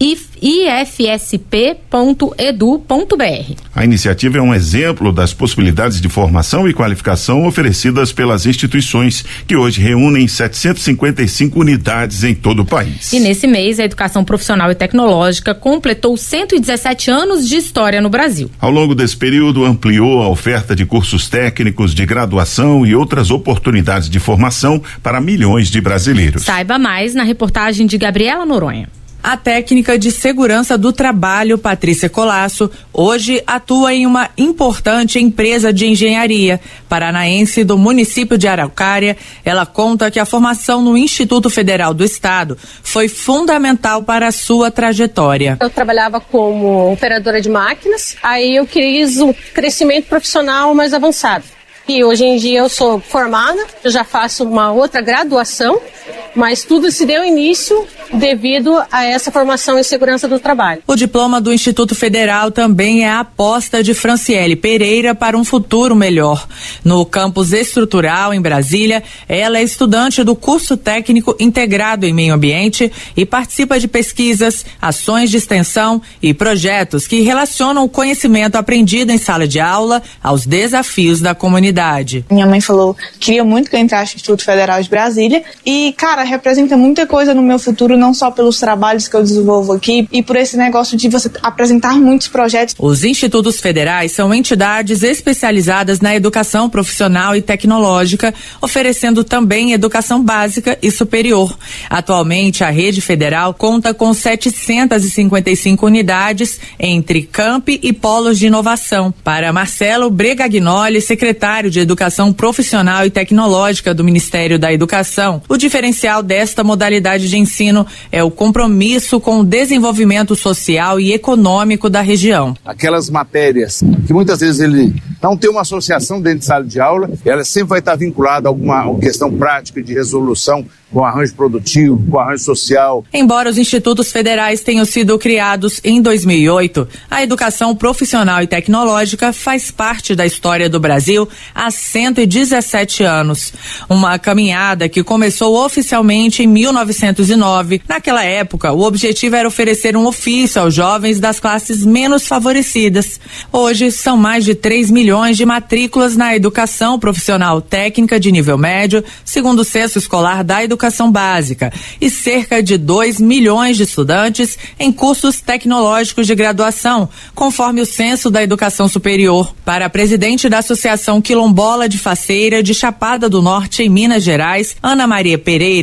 I F S P ponto edu ponto br. A iniciativa é um exemplo das possibilidades de formação e qualificação oferecidas pelas instituições, que hoje reúnem setecentas e cinquenta e cinco unidades em todo o país. E nesse mês, a educação profissional e tecnológica completou cento e dezessete anos de história no Brasil. Ao longo desse período, ampliou a oferta de cursos técnicos, de graduação e outras oportunidades de formação para milhões de brasileiros. Saiba mais na reportagem de Gabriela Noronha. A técnica de segurança do trabalho, Patrícia Colasso, hoje atua em uma importante empresa de engenharia paranaense do município de Araucária. Ela conta que a formação no Instituto Federal do Estado foi fundamental para a sua trajetória. Eu trabalhava como operadora de máquinas, aí eu quis um crescimento profissional mais avançado. E hoje em dia eu sou formada, eu já faço uma outra graduação, mas tudo se deu início devido a essa formação em segurança do trabalho. O diploma do Instituto Federal também é a aposta de Franciele Pereira para um futuro melhor. No campus estrutural em Brasília, ela é estudante do curso técnico integrado em meio ambiente e participa de pesquisas, ações de extensão e projetos que relacionam o conhecimento aprendido em sala de aula aos desafios da comunidade. Minha mãe falou que queria muito que eu entrasse no Instituto Federal de Brasília e, cara, representa muita coisa no meu futuro, não só pelos trabalhos que eu desenvolvo aqui e por esse negócio de você apresentar muitos projetos. Os institutos federais são entidades especializadas na educação profissional e tecnológica, oferecendo também educação básica e superior. Atualmente, a rede federal conta com setecentas e cinquenta e cinco unidades entre campi e polos de inovação. Para Marcelo Bregagnoli, secretário de Educação Profissional e Tecnológica do Ministério da Educação, o diferencial desta modalidade de ensino é o compromisso com o desenvolvimento social e econômico da região. Aquelas matérias que muitas vezes ele não tem uma associação dentro de sala de aula, ela sempre vai estar vinculada a alguma questão prática de resolução com arranjo produtivo, com arranjo social. Embora os institutos federais tenham sido criados em dois mil e oito, a educação profissional e tecnológica faz parte da história do Brasil há cento e dezessete anos. Uma caminhada que começou oficialmente em mil novecentos e nove. Naquela época, o objetivo era oferecer um ofício aos jovens das classes menos favorecidas. Hoje, são mais de três milhões de matrículas na educação profissional técnica de nível médio, segundo o censo escolar da educação Educação básica e cerca de dois milhões de estudantes em cursos tecnológicos de graduação, conforme o Censo da Educação Superior. Para a presidente da Associação Quilombola de Faceira de Chapada do Norte, em Minas Gerais, Ana Maria Pereira,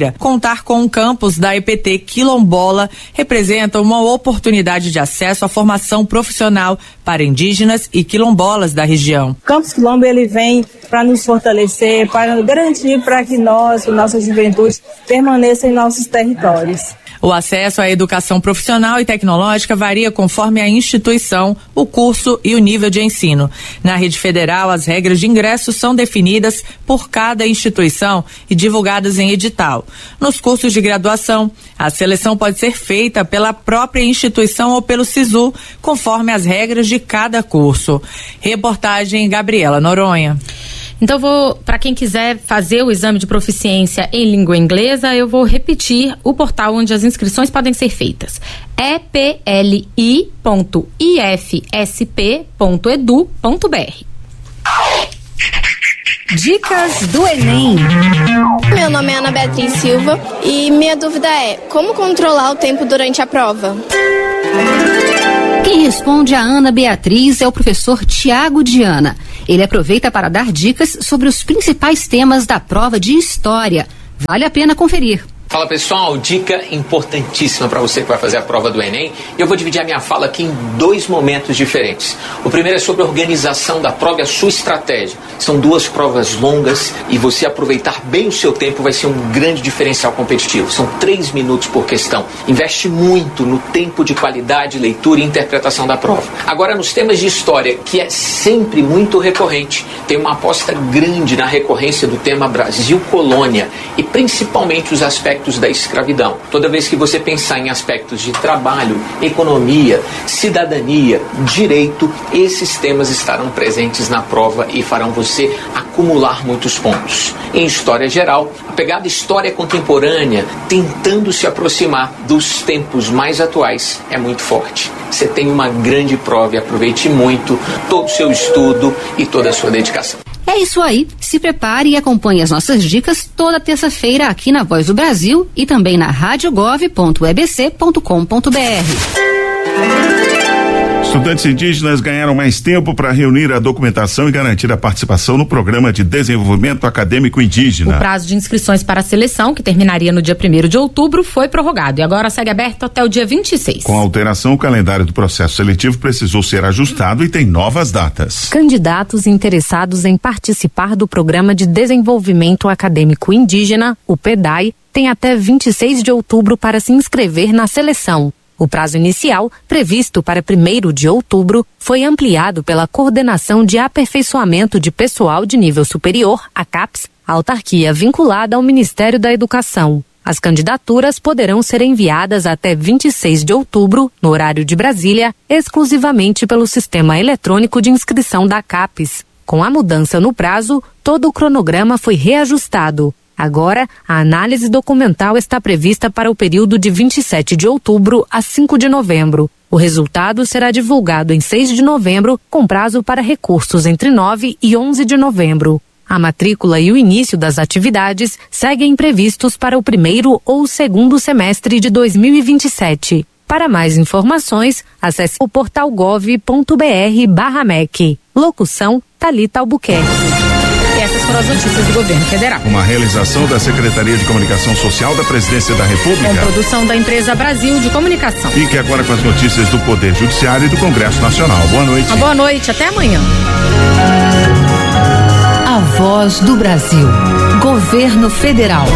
Brasília. Contar com um campus da E P T Quilombola representa uma oportunidade de acesso à formação profissional para indígenas e quilombolas da região. O Campus Quilombo ele vem para nos fortalecer, para garantir para que nós, nossa juventude, permaneça em nossos territórios. O acesso à educação profissional e tecnológica varia conforme a instituição, o curso e o nível de ensino. Na rede federal, as regras de ingresso são definidas por cada instituição e divulgadas em edital. Nos cursos de graduação, a seleção pode ser feita pela própria instituição ou pelo SISU, conforme as regras de cada curso. Reportagem Gabriela Noronha. Então, vou, para quem quiser fazer o exame de proficiência em língua inglesa, eu vou repetir o portal onde as inscrições podem ser feitas. e p l i ponto i f s p ponto e d u ponto b r. Dicas do Enem. Meu nome é Ana Beatriz Silva e minha dúvida é: como controlar o tempo durante a prova? Quem responde a Ana Beatriz é o professor Tiago Diana. Ele aproveita para dar dicas sobre os principais temas da prova de História. Vale a pena conferir. Fala pessoal, dica importantíssima para você que vai fazer a prova do Enem. Eu vou dividir a minha fala aqui em dois momentos diferentes. O primeiro é sobre a organização da prova e a sua estratégia. São duas provas longas e você aproveitar bem o seu tempo vai ser um grande diferencial competitivo. São três minutos por questão. Investe muito no tempo de qualidade, leitura e interpretação da prova. Agora, nos temas de história, que é sempre muito recorrente, tem uma aposta grande na recorrência do tema Brasil Colônia e principalmente os aspectos da escravidão. Toda vez que você pensar em aspectos de trabalho, economia, cidadania, direito, esses temas estarão presentes na prova e farão você acumular muitos pontos. Em história geral, a pegada história contemporânea, tentando se aproximar dos tempos mais atuais, é muito forte. Você tem uma grande prova e aproveite muito todo o seu estudo e toda a sua dedicação. É isso aí, se prepare e acompanhe as nossas dicas toda terça-feira aqui na Voz do Brasil e também na rádio gov ponto e b c ponto com ponto b r. Estudantes indígenas ganharam mais tempo para reunir a documentação e garantir a participação no Programa de Desenvolvimento Acadêmico Indígena. O prazo de inscrições para a seleção, que terminaria no dia primeiro de outubro, foi prorrogado e agora segue aberto até o dia vinte e seis. Com a alteração, o calendário do processo seletivo precisou ser ajustado e tem novas datas. Candidatos interessados em participar do Programa de Desenvolvimento Acadêmico Indígena, o P E D A I, têm até vinte e seis de outubro para se inscrever na seleção. O prazo inicial, previsto para primeiro de outubro, foi ampliado pela Coordenação de Aperfeiçoamento de Pessoal de Nível Superior, a CAPES, autarquia vinculada ao Ministério da Educação. As candidaturas poderão ser enviadas até vinte e seis de outubro, no horário de Brasília, exclusivamente pelo Sistema Eletrônico de Inscrição da CAPES. Com a mudança no prazo, todo o cronograma foi reajustado. Agora, a análise documental está prevista para o período de vinte e sete de outubro a cinco de novembro. O resultado será divulgado em seis de novembro, com prazo para recursos entre nove e onze de novembro. A matrícula e o início das atividades seguem previstos para o primeiro ou segundo semestre de dois mil e vinte e sete. Para mais informações, acesse o portal gov ponto b r barra M E C. Locução, Thalita Albuquerque. E essas foram as notícias do governo federal. Uma realização da Secretaria de Comunicação Social da Presidência da República. Com produção da empresa Brasil de Comunicação. Fique agora com as notícias do Poder Judiciário e do Congresso Nacional. Boa noite. Uma boa noite, até amanhã. A Voz do Brasil. Governo Federal.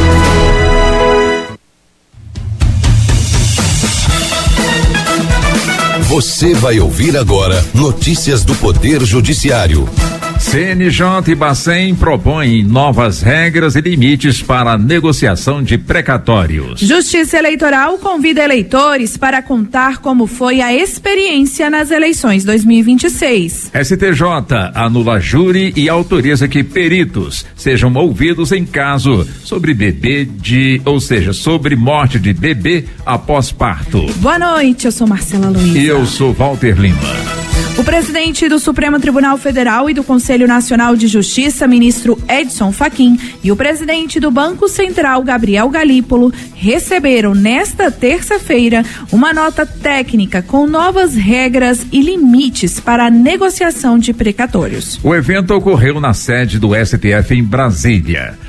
Você vai ouvir agora notícias do Poder Judiciário. C N J e Bacen propõem novas regras e limites para a negociação de precatórios. Justiça Eleitoral convida eleitores para contar como foi a experiência nas eleições dois mil e vinte e seis. S T J anula júri e autoriza que peritos sejam ouvidos em caso sobre bebê de, ou seja, sobre morte de bebê após parto. Boa noite, eu sou Marcela Luiz. E eu sou Walter Lima. O presidente do Supremo Tribunal Federal e do Conselho Nacional de Justiça, ministro Edson Fachin, e o presidente do Banco Central, Gabriel Galípolo, receberam nesta terça-feira uma nota técnica com novas regras e limites para a negociação de precatórios. O evento ocorreu na sede do S T F em Brasília.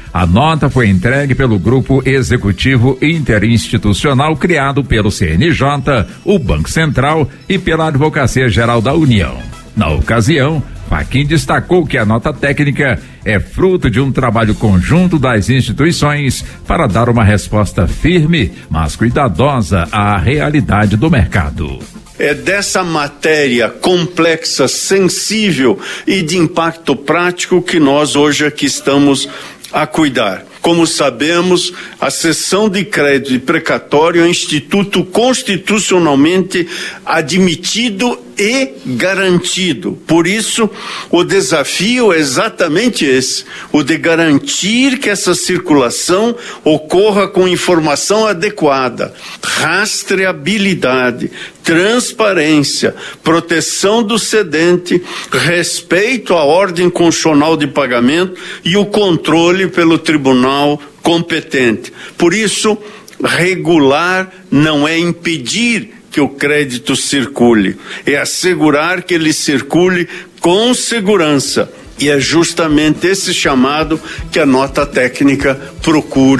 A nota foi entregue pelo Grupo Executivo Interinstitucional criado pelo C N J, o Banco Central e pela Advocacia Geral da União. Na ocasião, Fachin destacou que a nota técnica é fruto de um trabalho conjunto das instituições para dar uma resposta firme, mas cuidadosa à realidade do mercado. É dessa matéria complexa, sensível e de impacto prático que nós hoje aqui estamos a cuidar. Como sabemos, a cessão de crédito e precatório é um instituto constitucionalmente admitido e garantido. Por isso, o desafio é exatamente esse, o de garantir que essa circulação ocorra com informação adequada, rastreabilidade, transparência, proteção do cedente, respeito à ordem constitucional de pagamento e o controle pelo tribunal competente. Por isso, regular não é impedir que o crédito circule, é assegurar que ele circule com segurança. E é justamente esse chamado que a nota técnica procura